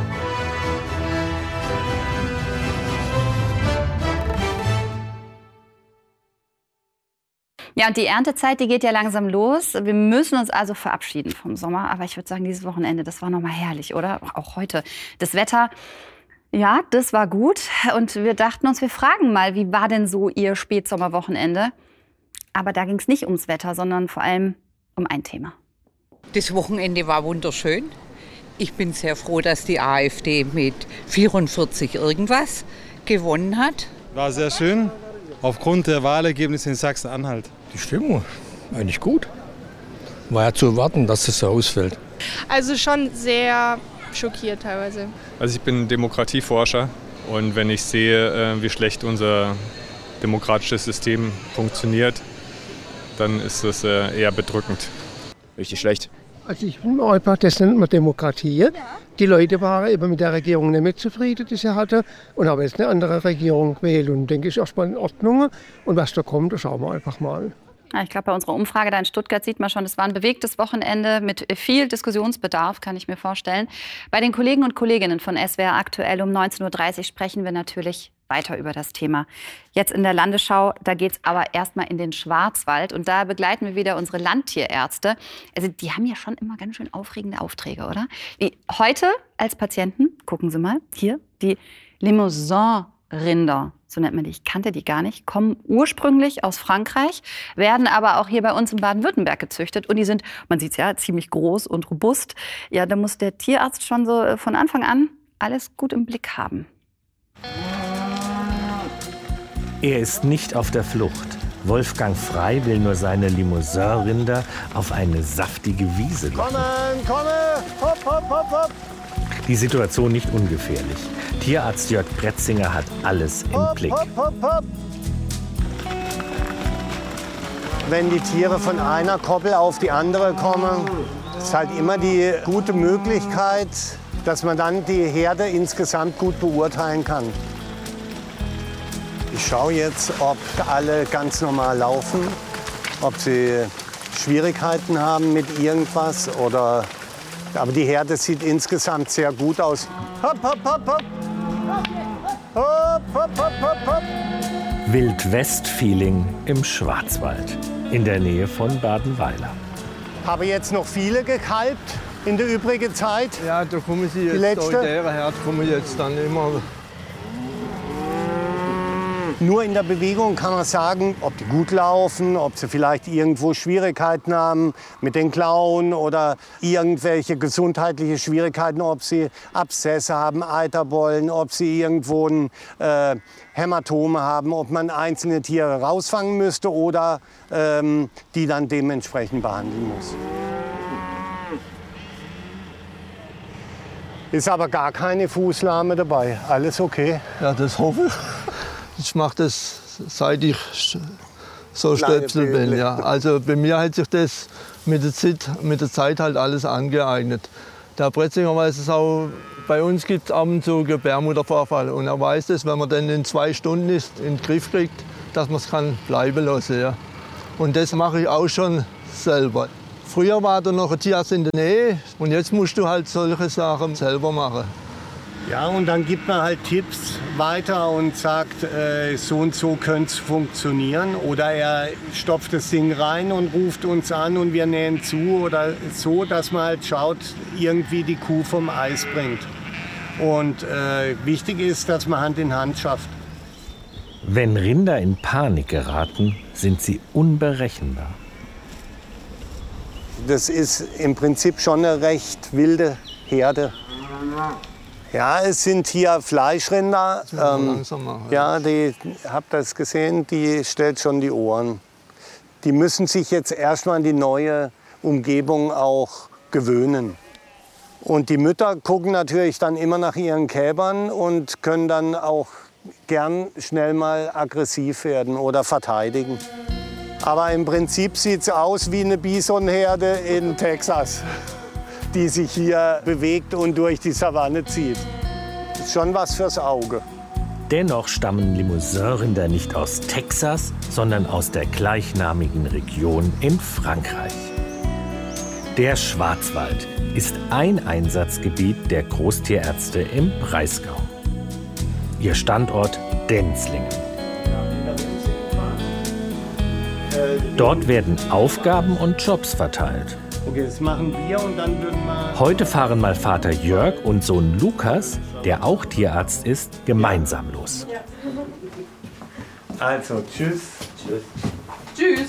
Speaker 2: Ja, und die Erntezeit, die geht ja langsam los. Wir müssen uns also verabschieden vom Sommer. Aber ich würde sagen, dieses Wochenende, das war nochmal herrlich, oder? Auch heute. Das Wetter, ja, das war gut. Und wir dachten uns, wir fragen mal, wie war denn so Ihr Spätsommerwochenende? Aber da ging es nicht ums Wetter, sondern vor allem um ein Thema.
Speaker 5: Das Wochenende war wunderschön. Ich bin sehr froh, dass die AfD mit vierundvierzig irgendwas gewonnen hat.
Speaker 7: War sehr schön, aufgrund der Wahlergebnisse in Sachsen-Anhalt.
Speaker 17: Die Stimmung, eigentlich gut. War ja zu erwarten, dass es so ausfällt.
Speaker 18: Also schon sehr schockiert teilweise.
Speaker 19: Also ich bin Demokratieforscher und wenn ich sehe, wie schlecht unser demokratisches System funktioniert, dann ist das eher bedrückend.
Speaker 20: Richtig schlecht.
Speaker 21: Also ich bin einfach, das nennt man Demokratie. Die Leute waren eben mit der Regierung nicht mehr zufrieden, die sie hatte, und haben jetzt eine andere Regierung gewählt. Und denke ich, erstmal in Ordnung. Und was da kommt, das schauen wir einfach mal.
Speaker 2: Ja, ich glaube, bei unserer Umfrage da in Stuttgart sieht man schon, es war ein bewegtes Wochenende mit viel Diskussionsbedarf, kann ich mir vorstellen. Bei den Kollegen und Kolleginnen von S W R aktuell um neunzehn Uhr dreißig sprechen wir natürlich weiter über das Thema. Jetzt in der Landesschau, da geht es aber erstmal in den Schwarzwald. Und da begleiten wir wieder unsere Landtierärzte. Also die haben ja schon immer ganz schön aufregende Aufträge, oder? Wie heute als Patienten, gucken Sie mal, hier, die Limousin-Rinder, so nennt man die, ich kannte die gar nicht, kommen ursprünglich aus Frankreich, werden aber auch hier bei uns in Baden-Württemberg gezüchtet. Und die sind, man sieht es ja, ziemlich groß und robust. Ja, da muss der Tierarzt schon so von Anfang an alles gut im Blick haben.
Speaker 23: Er ist nicht auf der Flucht. Wolfgang Frey will nur seine Limousin-Rinder auf eine saftige Wiese locken.
Speaker 21: Kommen, kommen, hopp, hopp, hopp, hopp.
Speaker 23: Die Situation nicht ungefährlich. Tierarzt Jörg Bretzinger hat alles im
Speaker 21: hopp,
Speaker 23: Blick.
Speaker 21: Hopp, hopp, hopp.
Speaker 25: Wenn die Tiere von einer Koppel auf die andere kommen, ist halt immer die gute Möglichkeit, dass man dann die Herde insgesamt gut beurteilen kann. Ich schaue jetzt, ob alle ganz normal laufen, ob sie Schwierigkeiten haben mit irgendwas oder. Aber die Herde sieht insgesamt sehr gut aus. Hopp, hopp, hopp, hopp. Hopp, hopp, hopp, hopp, hopp.
Speaker 23: Wild-West-Feeling im Schwarzwald, in der Nähe von Badenweiler.
Speaker 25: Habe jetzt noch viele gekalbt in der übrigen Zeit.
Speaker 7: Ja, da kommen sie jetzt,
Speaker 25: die letzte.
Speaker 7: Da in der Herde kommen jetzt dann immer
Speaker 25: Nur in der Bewegung kann man sagen, ob die gut laufen, ob sie vielleicht irgendwo Schwierigkeiten haben mit den Klauen oder irgendwelche gesundheitliche Schwierigkeiten, ob sie Abszesse haben, Eiterbollen, ob sie irgendwo ein äh, Hämatome haben, ob man einzelne Tiere rausfangen müsste oder ähm, die dann dementsprechend behandeln muss. Ist aber gar keine Fußlahme dabei. Alles okay?
Speaker 1: Ja, das hoffe ich. Ich mache das, seit ich so Stöpsel bin. Ja. Also bei mir hat sich das mit der Zeit, mit der Zeit halt alles angeeignet. Der Bretzinger weiß es auch, bei uns gibt es ab und zu Gebärmuttervorfall. Und er weiß das, wenn man dann in zwei Stunden ist, in den Griff kriegt, dass man es kann bleiben lassen. Ja. Und das mache ich auch schon selber. Früher war da noch ein Tierarzt in der Nähe und jetzt musst du halt solche Sachen selber machen.
Speaker 25: Ja, und dann gibt man halt Tipps weiter und sagt, äh, so und so könnte es funktionieren. Oder er stopft das Ding rein und ruft uns an und wir nähen zu. Oder so, dass man halt schaut, irgendwie die Kuh vom Eis bringt. Und äh, wichtig ist, dass man Hand in Hand schafft.
Speaker 23: Wenn Rinder in Panik geraten, sind sie unberechenbar.
Speaker 25: Das ist im Prinzip schon eine recht wilde Herde. Ja, es sind hier Fleischrinder. Ähm, ja, die habt ihr es gesehen, die stellt schon die Ohren. Die müssen sich jetzt erstmal an die neue Umgebung auch gewöhnen. Und die Mütter gucken natürlich dann immer nach ihren Kälbern und können dann auch gern schnell mal aggressiv werden oder verteidigen. Aber im Prinzip sieht es aus wie eine Bisonherde in Texas, die sich hier bewegt und durch die Savanne zieht. Das ist schon was fürs Auge.
Speaker 23: Dennoch stammen Limousin-Rinder nicht aus Texas, sondern aus der gleichnamigen Region in Frankreich. Der Schwarzwald ist ein Einsatzgebiet der Großtierärzte im Breisgau. Ihr Standort Denzlingen. Dort werden Aufgaben und Jobs verteilt.
Speaker 25: Okay, das machen wir und dann würden wir...
Speaker 23: Heute fahren mal Vater Jörg und Sohn Lukas, der auch Tierarzt ist, gemeinsam los.
Speaker 25: Also, tschüss.
Speaker 3: Tschüss. Tschüss.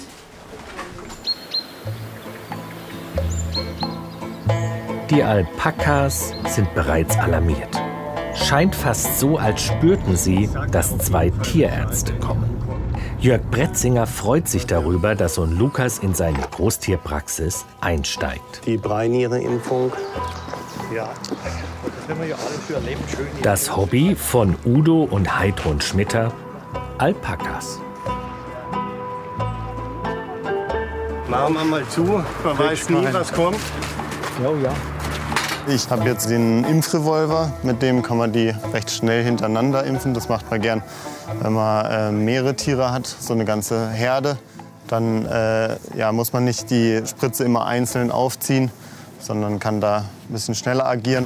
Speaker 23: Die Alpakas sind bereits alarmiert. Scheint fast so, als spürten sie, dass zwei Tierärzte kommen. Jörg Bretzinger freut sich darüber, dass Sohn Lukas in seine Großtierpraxis einsteigt.
Speaker 25: Die Breiniere-Impfung. Ja.
Speaker 23: Das Hobby von Udo und Heidrun Schmitter, Alpakas.
Speaker 25: Machen wir mal zu, man weiß nie, was kommt.
Speaker 1: Ja, ja.
Speaker 6: Ich habe jetzt den Impfrevolver, mit dem kann man die recht schnell hintereinander impfen. Das macht man gern, wenn man äh, mehrere Tiere hat, so eine ganze Herde. Dann äh, ja, muss man nicht die Spritze immer einzeln aufziehen, sondern kann da ein bisschen schneller agieren.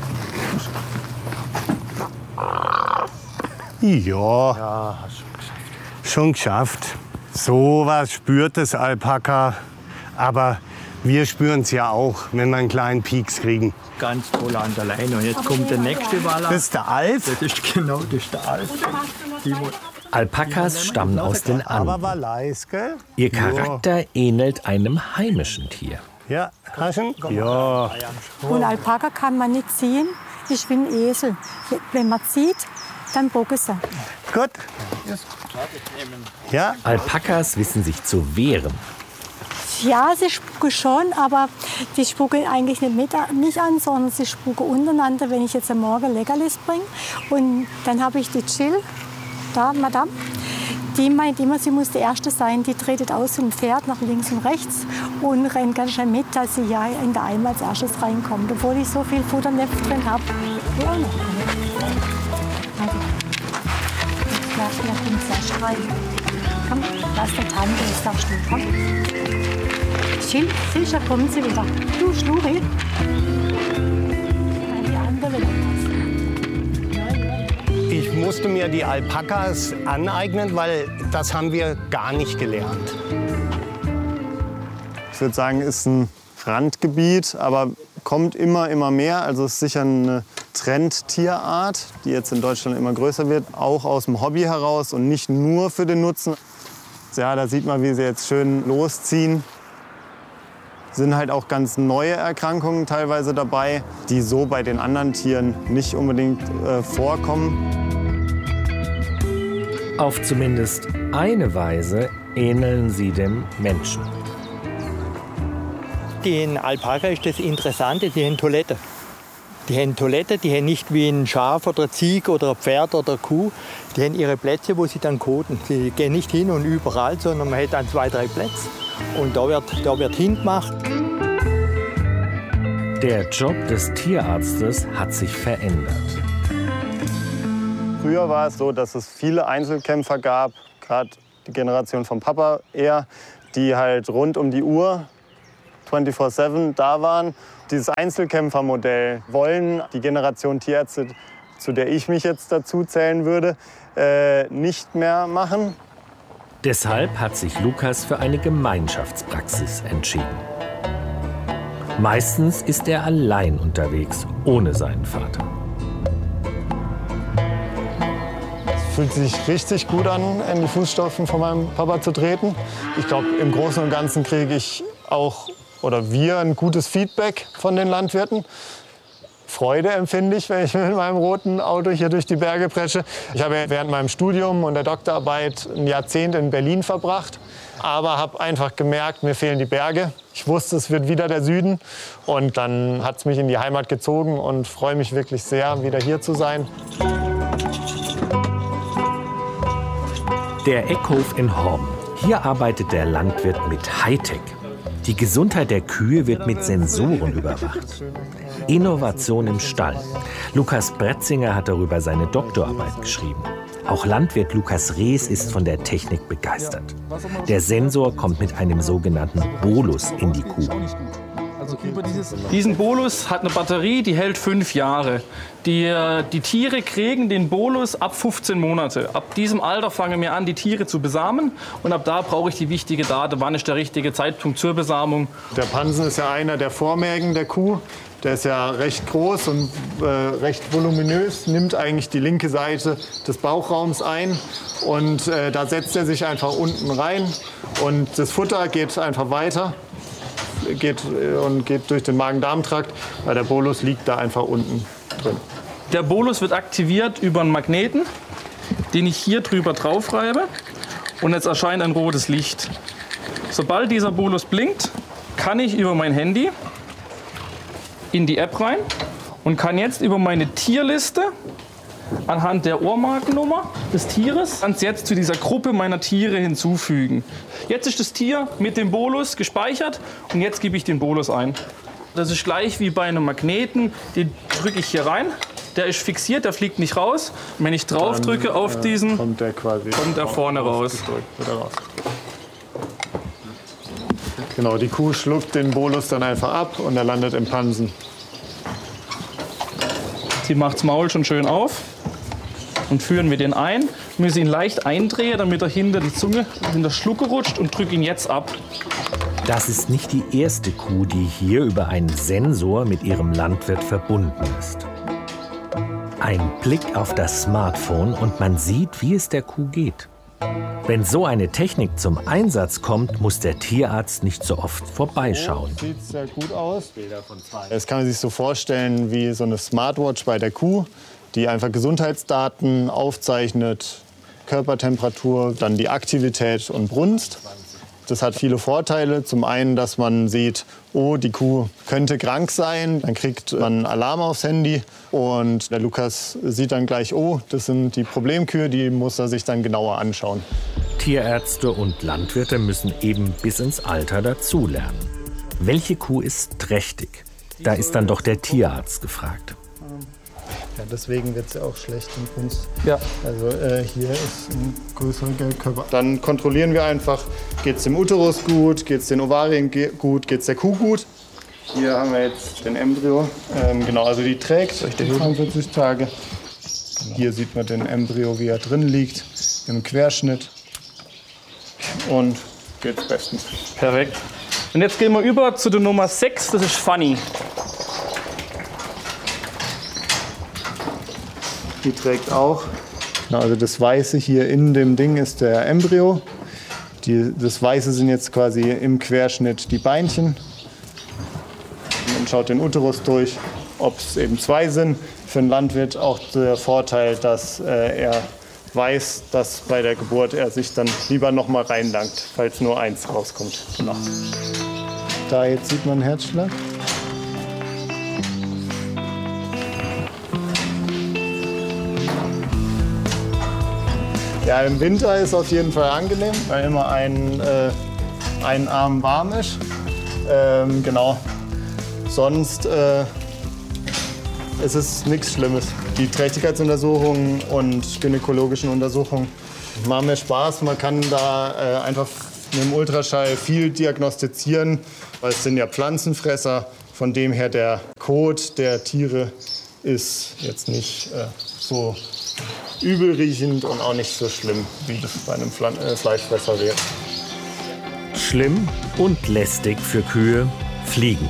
Speaker 25: Ja, ja, hast schon geschafft. Schon geschafft. So was spürt das Alpaka, aber wir spüren es ja auch, wenn wir einen kleinen Pieks kriegen.
Speaker 1: Ganz toll an der Leine. Und jetzt kommt der nächste Waller.
Speaker 25: Das ist der Alf?
Speaker 1: Das ist genau, das ist der Alf.
Speaker 23: Alpakas stammen aus den Anden. Ihr Charakter ähnelt einem heimischen Tier.
Speaker 25: Ja, Haschen? Ja.
Speaker 16: Und Alpaka kann man nicht ziehen, ist wie ein Esel. Wenn man zieht, dann bogen sie.
Speaker 25: Gut. Ja.
Speaker 23: Alpakas wissen sich zu wehren.
Speaker 16: Ja, sie spucken schon, aber die spucken eigentlich nicht mit, mich an, sondern sie spucken untereinander, wenn ich jetzt am Morgen Leckerlis bringe. Und dann habe ich die Jill, da, Madame, die meint immer, sie muss die Erste sein. Die tretet aus und fährt nach links und rechts und rennt ganz schnell mit, dass sie ja in der Eimer als erstes reinkommt, obwohl ich so viel Futternäpfe drin habe. Ja, also, lass mich sehr schreien. Komm, lass der Tante, das darfst du, komm. Jill, sicher kommen sie wieder. Du, Schnurri. Die andere wieder.
Speaker 25: Ich musste mir die Alpakas aneignen, weil das haben wir gar nicht gelernt.
Speaker 6: Ich würde sagen, ist ein Randgebiet, aber kommt immer, immer mehr. Also es ist sicher eine Trendtierart, die jetzt in Deutschland immer größer wird, auch aus dem Hobby heraus und nicht nur für den Nutzen. Ja, da sieht man, wie sie jetzt schön losziehen. Sind halt auch ganz neue Erkrankungen teilweise dabei, die so bei den anderen Tieren nicht unbedingt äh, vorkommen.
Speaker 23: Auf zumindest eine Weise ähneln sie dem Menschen.
Speaker 8: Den Alpaka ist das Interessante, die haben Toilette. Die haben Toilette, die haben nicht wie ein Schaf oder Ziege oder ein Pferd oder eine Kuh. Die haben ihre Plätze, wo sie dann koten. Sie gehen nicht hin und überall, sondern man hat dann zwei, drei Plätze. Und da wird, da wird hingemacht.
Speaker 23: Der Job des Tierarztes hat sich verändert.
Speaker 6: Früher war es so, dass es viele Einzelkämpfer gab, gerade die Generation vom Papa eher, die halt rund um die Uhr vierundzwanzig sieben da waren. Dieses Einzelkämpfermodell wollen die Generation Tierärzte, zu der ich mich jetzt dazu zählen würde, äh, nicht mehr machen.
Speaker 23: Deshalb hat sich Lukas für eine Gemeinschaftspraxis entschieden. Meistens ist er allein unterwegs, ohne seinen Vater.
Speaker 6: Es fühlt sich richtig gut an, in die Fußstapfen von meinem Papa zu treten. Ich glaube, im Großen und Ganzen kriege ich auch, oder wir, ein gutes Feedback von den Landwirten. Freude empfinde ich, wenn ich mit meinem roten Auto hier durch die Berge presche. Ich habe während meinem Studium und der Doktorarbeit ein Jahrzehnt in Berlin verbracht, aber habe einfach gemerkt, mir fehlen die Berge. Ich wusste, es wird wieder der Süden, und dann hat es mich in die Heimat gezogen und freue mich wirklich sehr, wieder hier zu sein.
Speaker 23: Der Eckhof in Horben. Hier arbeitet der Landwirt mit Hightech. Die Gesundheit der Kühe wird mit Sensoren überwacht. Innovation im Stall. Lukas Bretzinger hat darüber seine Doktorarbeit geschrieben. Auch Landwirt Lukas Rees ist von der Technik begeistert. Der Sensor kommt mit einem sogenannten Bolus in die Kuh.
Speaker 9: Diesen Bolus hat eine Batterie, die hält fünf Jahre. Die, die Tiere kriegen den Bolus ab fünfzehn Monate. Ab diesem Alter fangen wir an, die Tiere zu besamen. Und ab da brauche ich die wichtige Daten, wann ist der richtige Zeitpunkt zur Besamung.
Speaker 6: Der Pansen ist ja einer der Vormägen der Kuh. Der ist ja recht groß und äh, recht voluminös, nimmt eigentlich die linke Seite des Bauchraums ein. Und äh, da setzt er sich einfach unten rein. Und das Futter geht einfach weiter. Geht, und geht durch den Magen-Darm-Trakt, weil der Bolus liegt da einfach unten drin.
Speaker 9: Der Bolus wird aktiviert über einen Magneten, den ich hier drüber drauf reibe, und jetzt erscheint ein rotes Licht. Sobald dieser Bolus blinkt, kann ich über mein Handy in die App rein und kann jetzt über meine Tierliste anhand der Ohrmarkennummer des Tieres ganz jetzt zu dieser Gruppe meiner Tiere hinzufügen. Jetzt ist das Tier mit dem Bolus gespeichert und jetzt gebe ich den Bolus ein. Das ist gleich wie bei einem Magneten, den drücke ich hier rein. Der ist fixiert, der fliegt nicht raus. Und wenn ich drauf drücke Dann, auf diesen,
Speaker 6: kommt der, quasi
Speaker 9: kommt er vorne raus.
Speaker 6: raus. Genau, die Kuh schluckt den Bolus dann einfach ab und er landet im Pansen.
Speaker 9: Sie macht das Maul schon schön auf. Und führen wir den ein, müssen ihn leicht eindrehen, damit er hinter die Zunge in der Schlucke rutscht, und drücke ihn jetzt ab.
Speaker 23: Das ist nicht die erste Kuh, die hier über einen Sensor mit ihrem Landwirt verbunden ist. Ein Blick auf das Smartphone und man sieht, wie es der Kuh geht. Wenn so eine Technik zum Einsatz kommt, muss der Tierarzt nicht so oft vorbeischauen.
Speaker 6: Oh, sieht sehr gut aus. Das kann man sich so vorstellen wie so eine Smartwatch bei der Kuh, die einfach Gesundheitsdaten aufzeichnet, Körpertemperatur, dann die Aktivität und Brunst. Das hat viele Vorteile. Zum einen, dass man sieht, oh, die Kuh könnte krank sein. Dann kriegt man einen Alarm aufs Handy. Und der Lukas sieht dann gleich, oh, das sind die Problemkühe, die muss er sich dann genauer anschauen.
Speaker 23: Tierärzte und Landwirte müssen eben bis ins Alter dazulernen. Welche Kuh ist trächtig? Da ist dann doch der Tierarzt gefragt.
Speaker 6: Ja, deswegen wird es ja auch schlecht im Kunst.
Speaker 9: Ja.
Speaker 6: Also äh, hier ist ein größerer Geldkörper. Dann kontrollieren wir einfach, geht es dem Uterus gut, geht es den Ovarien gut, geht es der Kuh gut. Hier haben wir jetzt den Embryo. Ähm, genau, also die trägt zweiundvierzig Tage. Hier sieht man den Embryo, wie er drin liegt, im Querschnitt. Und geht's bestens.
Speaker 9: Perfekt. Und jetzt gehen wir über zu der Nummer sechs, das ist Fanny.
Speaker 6: Die trägt auch. Also das Weiße hier in dem Ding ist der Embryo. Die, das Weiße sind jetzt quasi im Querschnitt die Beinchen. Man schaut den Uterus durch, ob es eben zwei sind. Für einen Landwirt auch der Vorteil, dass äh, er weiß, dass bei der Geburt er sich dann lieber noch mal reinlangt, falls nur eins rauskommt. Genau. Da jetzt sieht man einen Herzschlag. Ja, im Winter ist auf jeden Fall angenehm, weil immer ein, äh, ein Arm warm ist. Ähm, genau. Sonst äh, es ist nichts Schlimmes. Die Trächtigkeitsuntersuchungen und gynäkologischen Untersuchungen machen mir Spaß. Man kann da äh, einfach mit dem Ultraschall viel diagnostizieren, weil es sind ja Pflanzenfresser. Von dem her der Kot der Tiere ist jetzt nicht äh, so übelriechend und auch nicht so schlimm, wie das bei einem Pflan äh, Fleischfresser wäre.
Speaker 23: Schlimm und lästig für Kühe, Fliegen.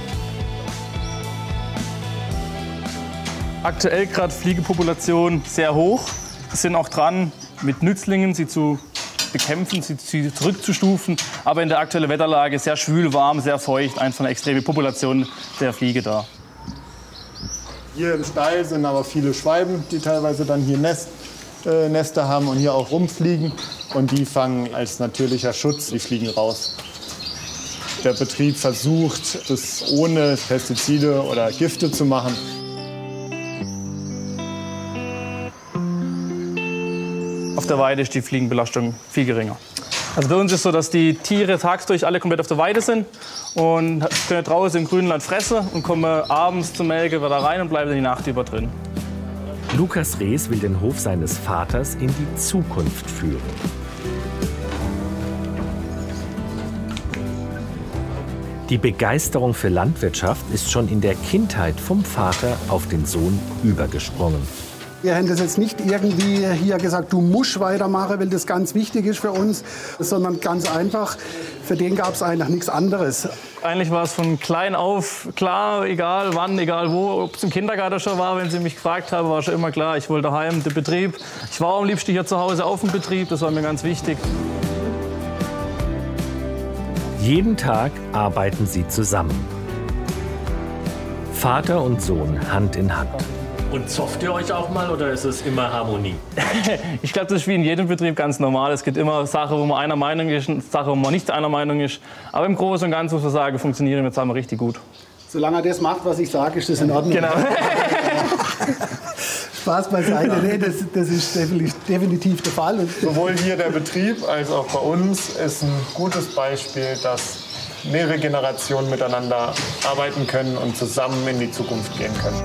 Speaker 9: Aktuell gerade Fliegepopulation sehr hoch. Wir sind auch dran, mit Nützlingen sie zu bekämpfen, sie, sie zurückzustufen. Aber in der aktuellen Wetterlage sehr schwül, warm, sehr feucht, einfach eine extreme Population der Fliege da.
Speaker 6: Hier im Stall sind aber viele Schwalben, die teilweise dann hier Nest, äh, Nester haben und hier auch rumfliegen. Und die fangen als natürlicher Schutz die Fliegen raus. Der Betrieb versucht, das ohne Pestizide oder Gifte zu machen.
Speaker 9: Auf der Weide ist die Fliegenbelastung viel geringer. Also bei uns ist es so, dass die Tiere tagsdurch alle komplett auf der Weide sind und können draußen im grünen Land fressen und kommen abends zum Melken wieder rein und bleiben die Nacht über drin.
Speaker 23: Lukas Rees will den Hof seines Vaters in die Zukunft führen. Die Begeisterung für Landwirtschaft ist schon in der Kindheit vom Vater auf den Sohn übergesprungen.
Speaker 10: Wir haben das jetzt nicht irgendwie hier gesagt, du musst weitermachen, weil das ganz wichtig ist für uns, sondern ganz einfach, für den gab es eigentlich nichts anderes.
Speaker 9: Eigentlich war es von klein auf klar, egal wann, egal wo, ob es im Kindergarten schon war, wenn sie mich gefragt haben, war schon immer klar, ich wollte daheim den Betrieb. Ich war am liebsten hier zu Hause auf dem Betrieb, das war mir ganz wichtig.
Speaker 23: Jeden Tag arbeiten sie zusammen. Vater und Sohn Hand in Hand.
Speaker 11: Und zofft ihr euch auch mal oder ist es immer Harmonie?
Speaker 9: Ich glaube, das ist wie in jedem Betrieb ganz normal. Es gibt immer Sachen, wo man einer Meinung ist und Sachen, wo man nicht einer Meinung ist. Aber im Großen und Ganzen muss man sagen, funktionieren wir zusammen richtig gut.
Speaker 10: Solange er das macht, was ich sage, ist das in Ordnung.
Speaker 9: Genau.
Speaker 10: Spaß beiseite, nee, das, das ist definitiv der Fall. Und
Speaker 6: sowohl hier der Betrieb als auch bei uns ist ein gutes Beispiel, dass mehrere Generationen miteinander arbeiten können und zusammen in die Zukunft gehen können.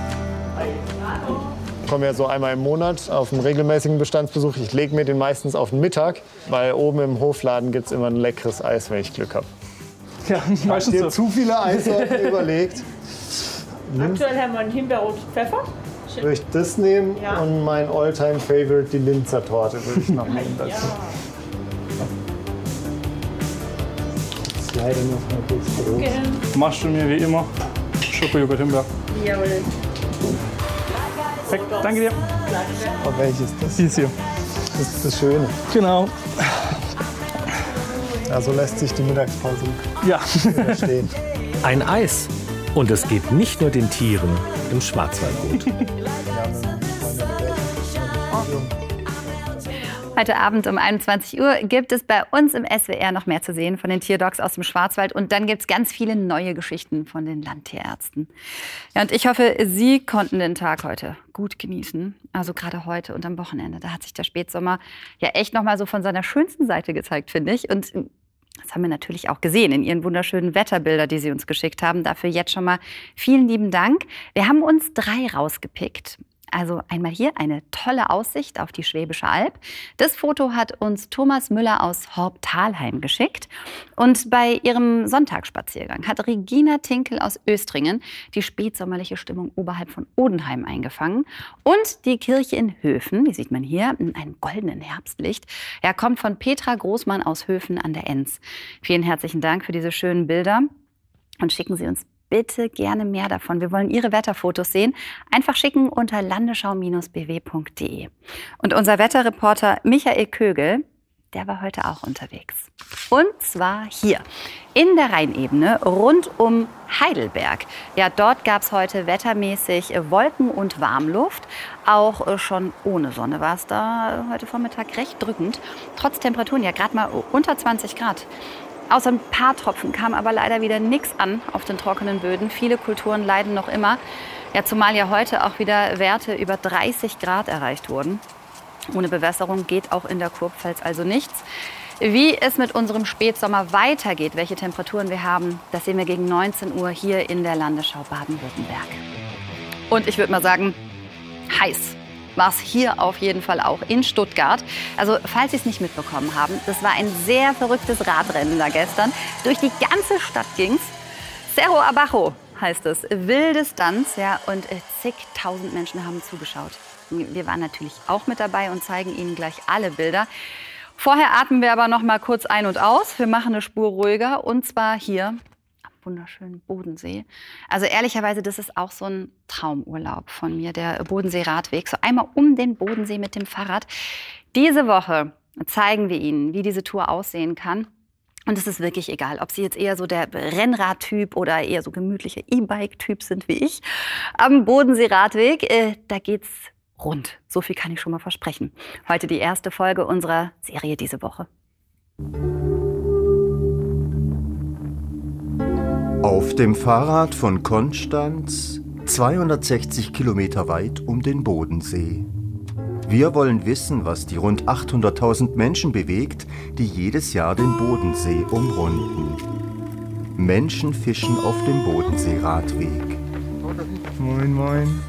Speaker 6: Ich komme ja so einmal im Monat auf einen regelmäßigen Bestandsbesuch. Ich lege mir den meistens auf den Mittag, weil oben im Hofladen gibt es immer ein leckeres Eis, wenn ich Glück habe.
Speaker 9: Ja,
Speaker 6: Hast du dir so zu viele Eissorten überlegt?
Speaker 12: Aktuell haben wir einen Himbeer und Pfeffer.
Speaker 6: Würde ich das nehmen
Speaker 12: ja.
Speaker 6: Und mein All-Time-Favorite, die Linzer Torte, würde ich noch nehmen dazu.
Speaker 12: Ja.
Speaker 6: Jetzt leider noch mal kurz Brot.
Speaker 12: Okay.
Speaker 9: Machst du mir wie immer Schokojoghurt Himbeer.
Speaker 12: Jawohl.
Speaker 9: Perfekt, danke dir.
Speaker 6: Und welches ist das?
Speaker 9: Dies hier.
Speaker 6: Das ist das Schöne.
Speaker 9: Genau.
Speaker 6: Ja, so lässt sich die Mittagspause
Speaker 9: ja.
Speaker 6: verstehen.
Speaker 23: Ein Eis. Und es geht nicht nur den Tieren im Schwarzwald gut.
Speaker 2: Heute Abend um einundzwanzig Uhr gibt es bei uns im S W R noch mehr zu sehen von den Tierdocs aus dem Schwarzwald. Und dann gibt es ganz viele neue Geschichten von den Landtierärzten. Ja, und ich hoffe, Sie konnten den Tag heute gut genießen. Also gerade heute und am Wochenende. Da hat sich der Spätsommer ja echt noch mal so von seiner schönsten Seite gezeigt, finde ich. Und das haben wir natürlich auch gesehen in Ihren wunderschönen Wetterbilder, die Sie uns geschickt haben. Dafür jetzt schon mal vielen lieben Dank. Wir haben uns drei rausgepickt. Also einmal hier eine tolle Aussicht auf die Schwäbische Alb. Das Foto hat uns Thomas Müller aus Horb-Thalheim geschickt. Und bei ihrem Sonntagsspaziergang hat Regina Tinkel aus Östringen die spätsommerliche Stimmung oberhalb von Odenheim eingefangen. Und die Kirche in Höfen, die sieht man hier in einem goldenen Herbstlicht, ja, kommt von Petra Großmann aus Höfen an der Enns. Vielen herzlichen Dank für diese schönen Bilder und schicken Sie uns bitte gerne mehr davon. Wir wollen Ihre Wetterfotos sehen. Einfach schicken unter landesschau Bindestrich b w Punkt de. Und unser Wetterreporter Michael Kögel, der war heute auch unterwegs. Und zwar hier in der Rheinebene rund um Heidelberg. Ja, dort gab es heute wettermäßig Wolken und Warmluft. Auch schon ohne Sonne war es da heute Vormittag recht drückend. Trotz Temperaturen ja gerade mal unter zwanzig Grad. Außer ein paar Tropfen kam aber leider wieder nichts an auf den trockenen Böden. Viele Kulturen leiden noch immer. Ja, zumal ja heute auch wieder Werte über dreißig Grad erreicht wurden. Ohne Bewässerung geht auch in der Kurpfalz also nichts. Wie es mit unserem Spätsommer weitergeht, welche Temperaturen wir haben, das sehen wir gegen neunzehn Uhr hier in der Landesschau Baden-Württemberg. Und ich würde mal sagen, heiß war es hier auf jeden Fall auch in Stuttgart. Also falls Sie es nicht mitbekommen haben, das war ein sehr verrücktes Radrennen da gestern. Durch die ganze Stadt ging's. Cerro Abajo heißt es. Wilde Stunts, ja, und zigtausend Menschen haben zugeschaut. Wir waren natürlich auch mit dabei und zeigen Ihnen gleich alle Bilder. Vorher atmen wir aber noch mal kurz ein und aus. Wir machen eine Spur ruhiger und zwar hier am wunderschönen Bodensee. Also ehrlicherweise, das ist auch so ein Traumurlaub von mir, der Bodensee-Radweg. So einmal um den Bodensee mit dem Fahrrad. Diese Woche zeigen wir Ihnen, wie diese Tour aussehen kann. Und es ist wirklich egal, ob Sie jetzt eher so der Rennradtyp oder eher so gemütlicher E-Bike-Typ sind wie ich. Am Bodensee-Radweg, äh, da geht's rund. So viel kann ich schon mal versprechen. Heute die erste Folge unserer Serie diese Woche.
Speaker 13: Auf dem Fahrrad von Konstanz, zweihundertsechzig Kilometer weit um den Bodensee. Wir wollen wissen, was die rund achthunderttausend Menschen bewegt, die jedes Jahr den Bodensee umrunden. Menschen fischen auf dem Bodensee-Radweg.
Speaker 6: Moin, moin.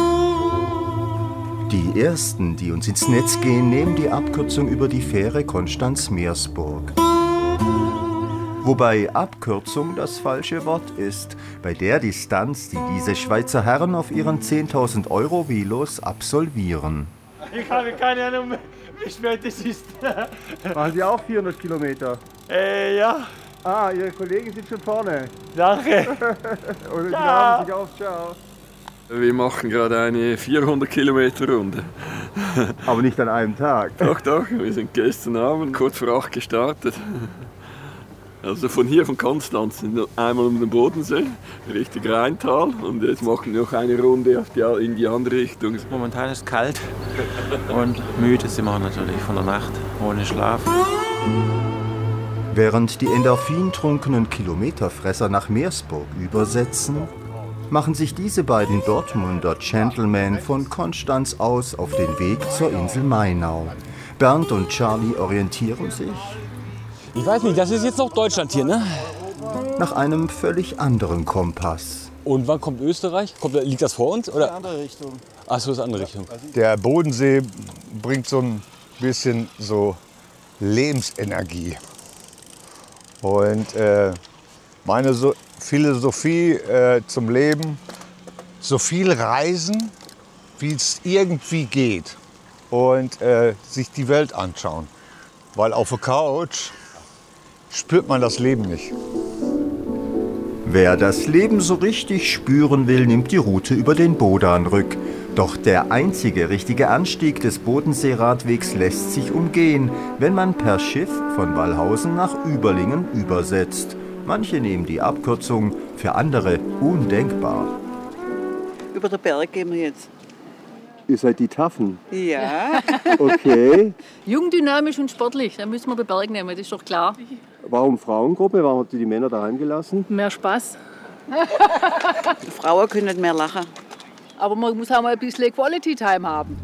Speaker 13: Die ersten, die uns ins Netz gehen, nehmen die Abkürzung über die Fähre Konstanz-Meersburg. Wobei Abkürzung das falsche Wort ist, bei der Distanz, die diese Schweizer Herren auf ihren zehntausend Euro Velos absolvieren.
Speaker 14: Ich habe keine Ahnung, wie spät es ist.
Speaker 6: Machen Sie auch vierhundert Kilometer?
Speaker 14: Äh, ja.
Speaker 6: Ah, Ihre Kollegen sind schon vorne.
Speaker 14: Danke.
Speaker 6: Und Sie haben sich auf, ciao.
Speaker 15: Wir machen gerade eine vierhundert Kilometer Runde.
Speaker 6: Aber nicht an einem Tag.
Speaker 15: Doch, doch. Wir sind gestern Abend kurz vor acht gestartet. Also von hier, von Konstanz, einmal um den Bodensee, Richtung Rheintal. Und jetzt machen wir noch eine Runde auf die, in die andere Richtung.
Speaker 20: Momentan ist es kalt und müde sind wir natürlich von der Nacht, ohne Schlaf.
Speaker 13: Während die endorphintrunkenen Kilometerfresser nach Meersburg übersetzen, machen sich diese beiden Dortmunder Gentlemen von Konstanz aus auf den Weg zur Insel Mainau. Bernd und Charlie orientieren sich.
Speaker 22: Ich weiß nicht, das ist jetzt noch Deutschland hier, ne?
Speaker 13: Nach einem völlig anderen Kompass.
Speaker 22: Und wann kommt Österreich? Kommt, liegt das vor uns? Oder?
Speaker 6: In eine andere Richtung.
Speaker 22: Ach so, ist eine andere Richtung.
Speaker 24: Der Bodensee bringt so ein bisschen so Lebensenergie. Und äh, meine so Philosophie äh, zum Leben, so viel reisen, wie es irgendwie geht. Und äh, sich die Welt anschauen. Weil auf der Couch spürt man das Leben nicht.
Speaker 13: Wer das Leben so richtig spüren will, nimmt die Route über den Bodanrück. Doch der einzige richtige Anstieg des Bodensee-Radwegs lässt sich umgehen, wenn man per Schiff von Wallhausen nach Überlingen übersetzt. Manche nehmen die Abkürzung, für andere undenkbar.
Speaker 26: Über den Berg gehen wir jetzt.
Speaker 6: Ihr seid die Taffen?
Speaker 26: Ja.
Speaker 6: Okay.
Speaker 12: Jung, dynamisch und sportlich, da müssen wir den Berg nehmen, das ist doch klar.
Speaker 6: Warum Frauengruppe? Warum habt ihr die Männer daheim gelassen?
Speaker 12: Mehr Spaß.
Speaker 26: Die Frauen können nicht mehr lachen.
Speaker 12: Aber man muss auch mal ein bisschen Quality Time haben.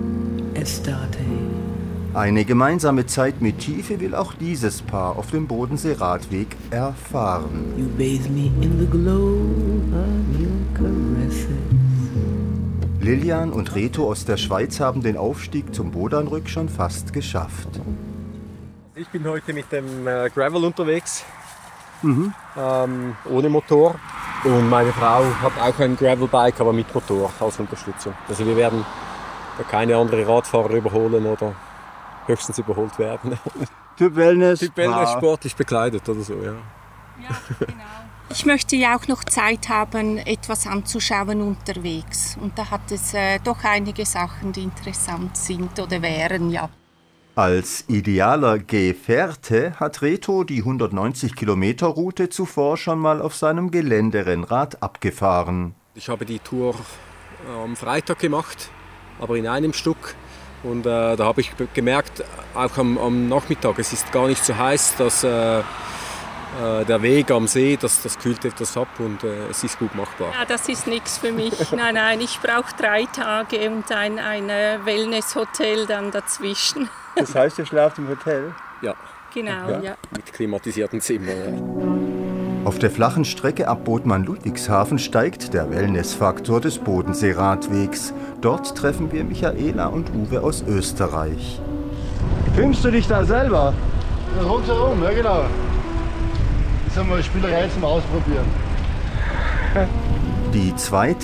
Speaker 13: Eine gemeinsame Zeit mit Tiefe will auch dieses Paar auf dem Bodensee-Radweg erfahren.
Speaker 27: You bathe me in the glow of your caresses.
Speaker 13: Lilian und Reto aus der Schweiz haben den Aufstieg zum Bodanrück schon fast geschafft.
Speaker 28: Ich bin heute mit dem äh, Gravel unterwegs,
Speaker 6: mhm.
Speaker 28: ähm, ohne Motor. Und meine Frau hat auch ein Gravelbike, aber mit Motor als Unterstützung. Also wir werden da keine anderen Radfahrer überholen oder höchstens überholt werden.
Speaker 6: Typ Wellness?
Speaker 28: Typ Wellness, sportlich bekleidet oder so, ja.
Speaker 26: Ja, genau.
Speaker 3: Ich möchte ja auch noch Zeit haben, etwas anzuschauen unterwegs. Und da hat es äh, doch einige Sachen, die interessant sind oder wären, ja.
Speaker 13: Als idealer Gefährte hat Reto die hundertneunzig Kilometer Route zuvor schon mal auf seinem Geländerennrad abgefahren.
Speaker 28: Ich habe die Tour am Freitag gemacht, aber in einem Stück. Und äh, da habe ich gemerkt, auch am, am Nachmittag, es ist gar nicht so heiß, dass äh, äh, der Weg am See, das, das kühlt etwas ab und äh, es ist gut machbar.
Speaker 3: Ja, das ist nichts für mich. Nein, nein, ich brauche drei Tage und ein, ein Wellness-Hotel dann dazwischen.
Speaker 28: Das heißt, ihr schlaft im Hotel? Ja.
Speaker 3: Genau, ja. ja.
Speaker 28: Mit klimatisierten Zimmern.
Speaker 13: Auf der flachen Strecke ab Bodmann-Ludwigshafen steigt der Wellnessfaktor des Bodensee-Radwegs. Dort treffen wir Michaela und Uwe aus Österreich.
Speaker 4: Filmst du dich da selber? Rundherum, ja genau. Das haben wir Spielerei zum Ausprobieren.
Speaker 13: Die zwei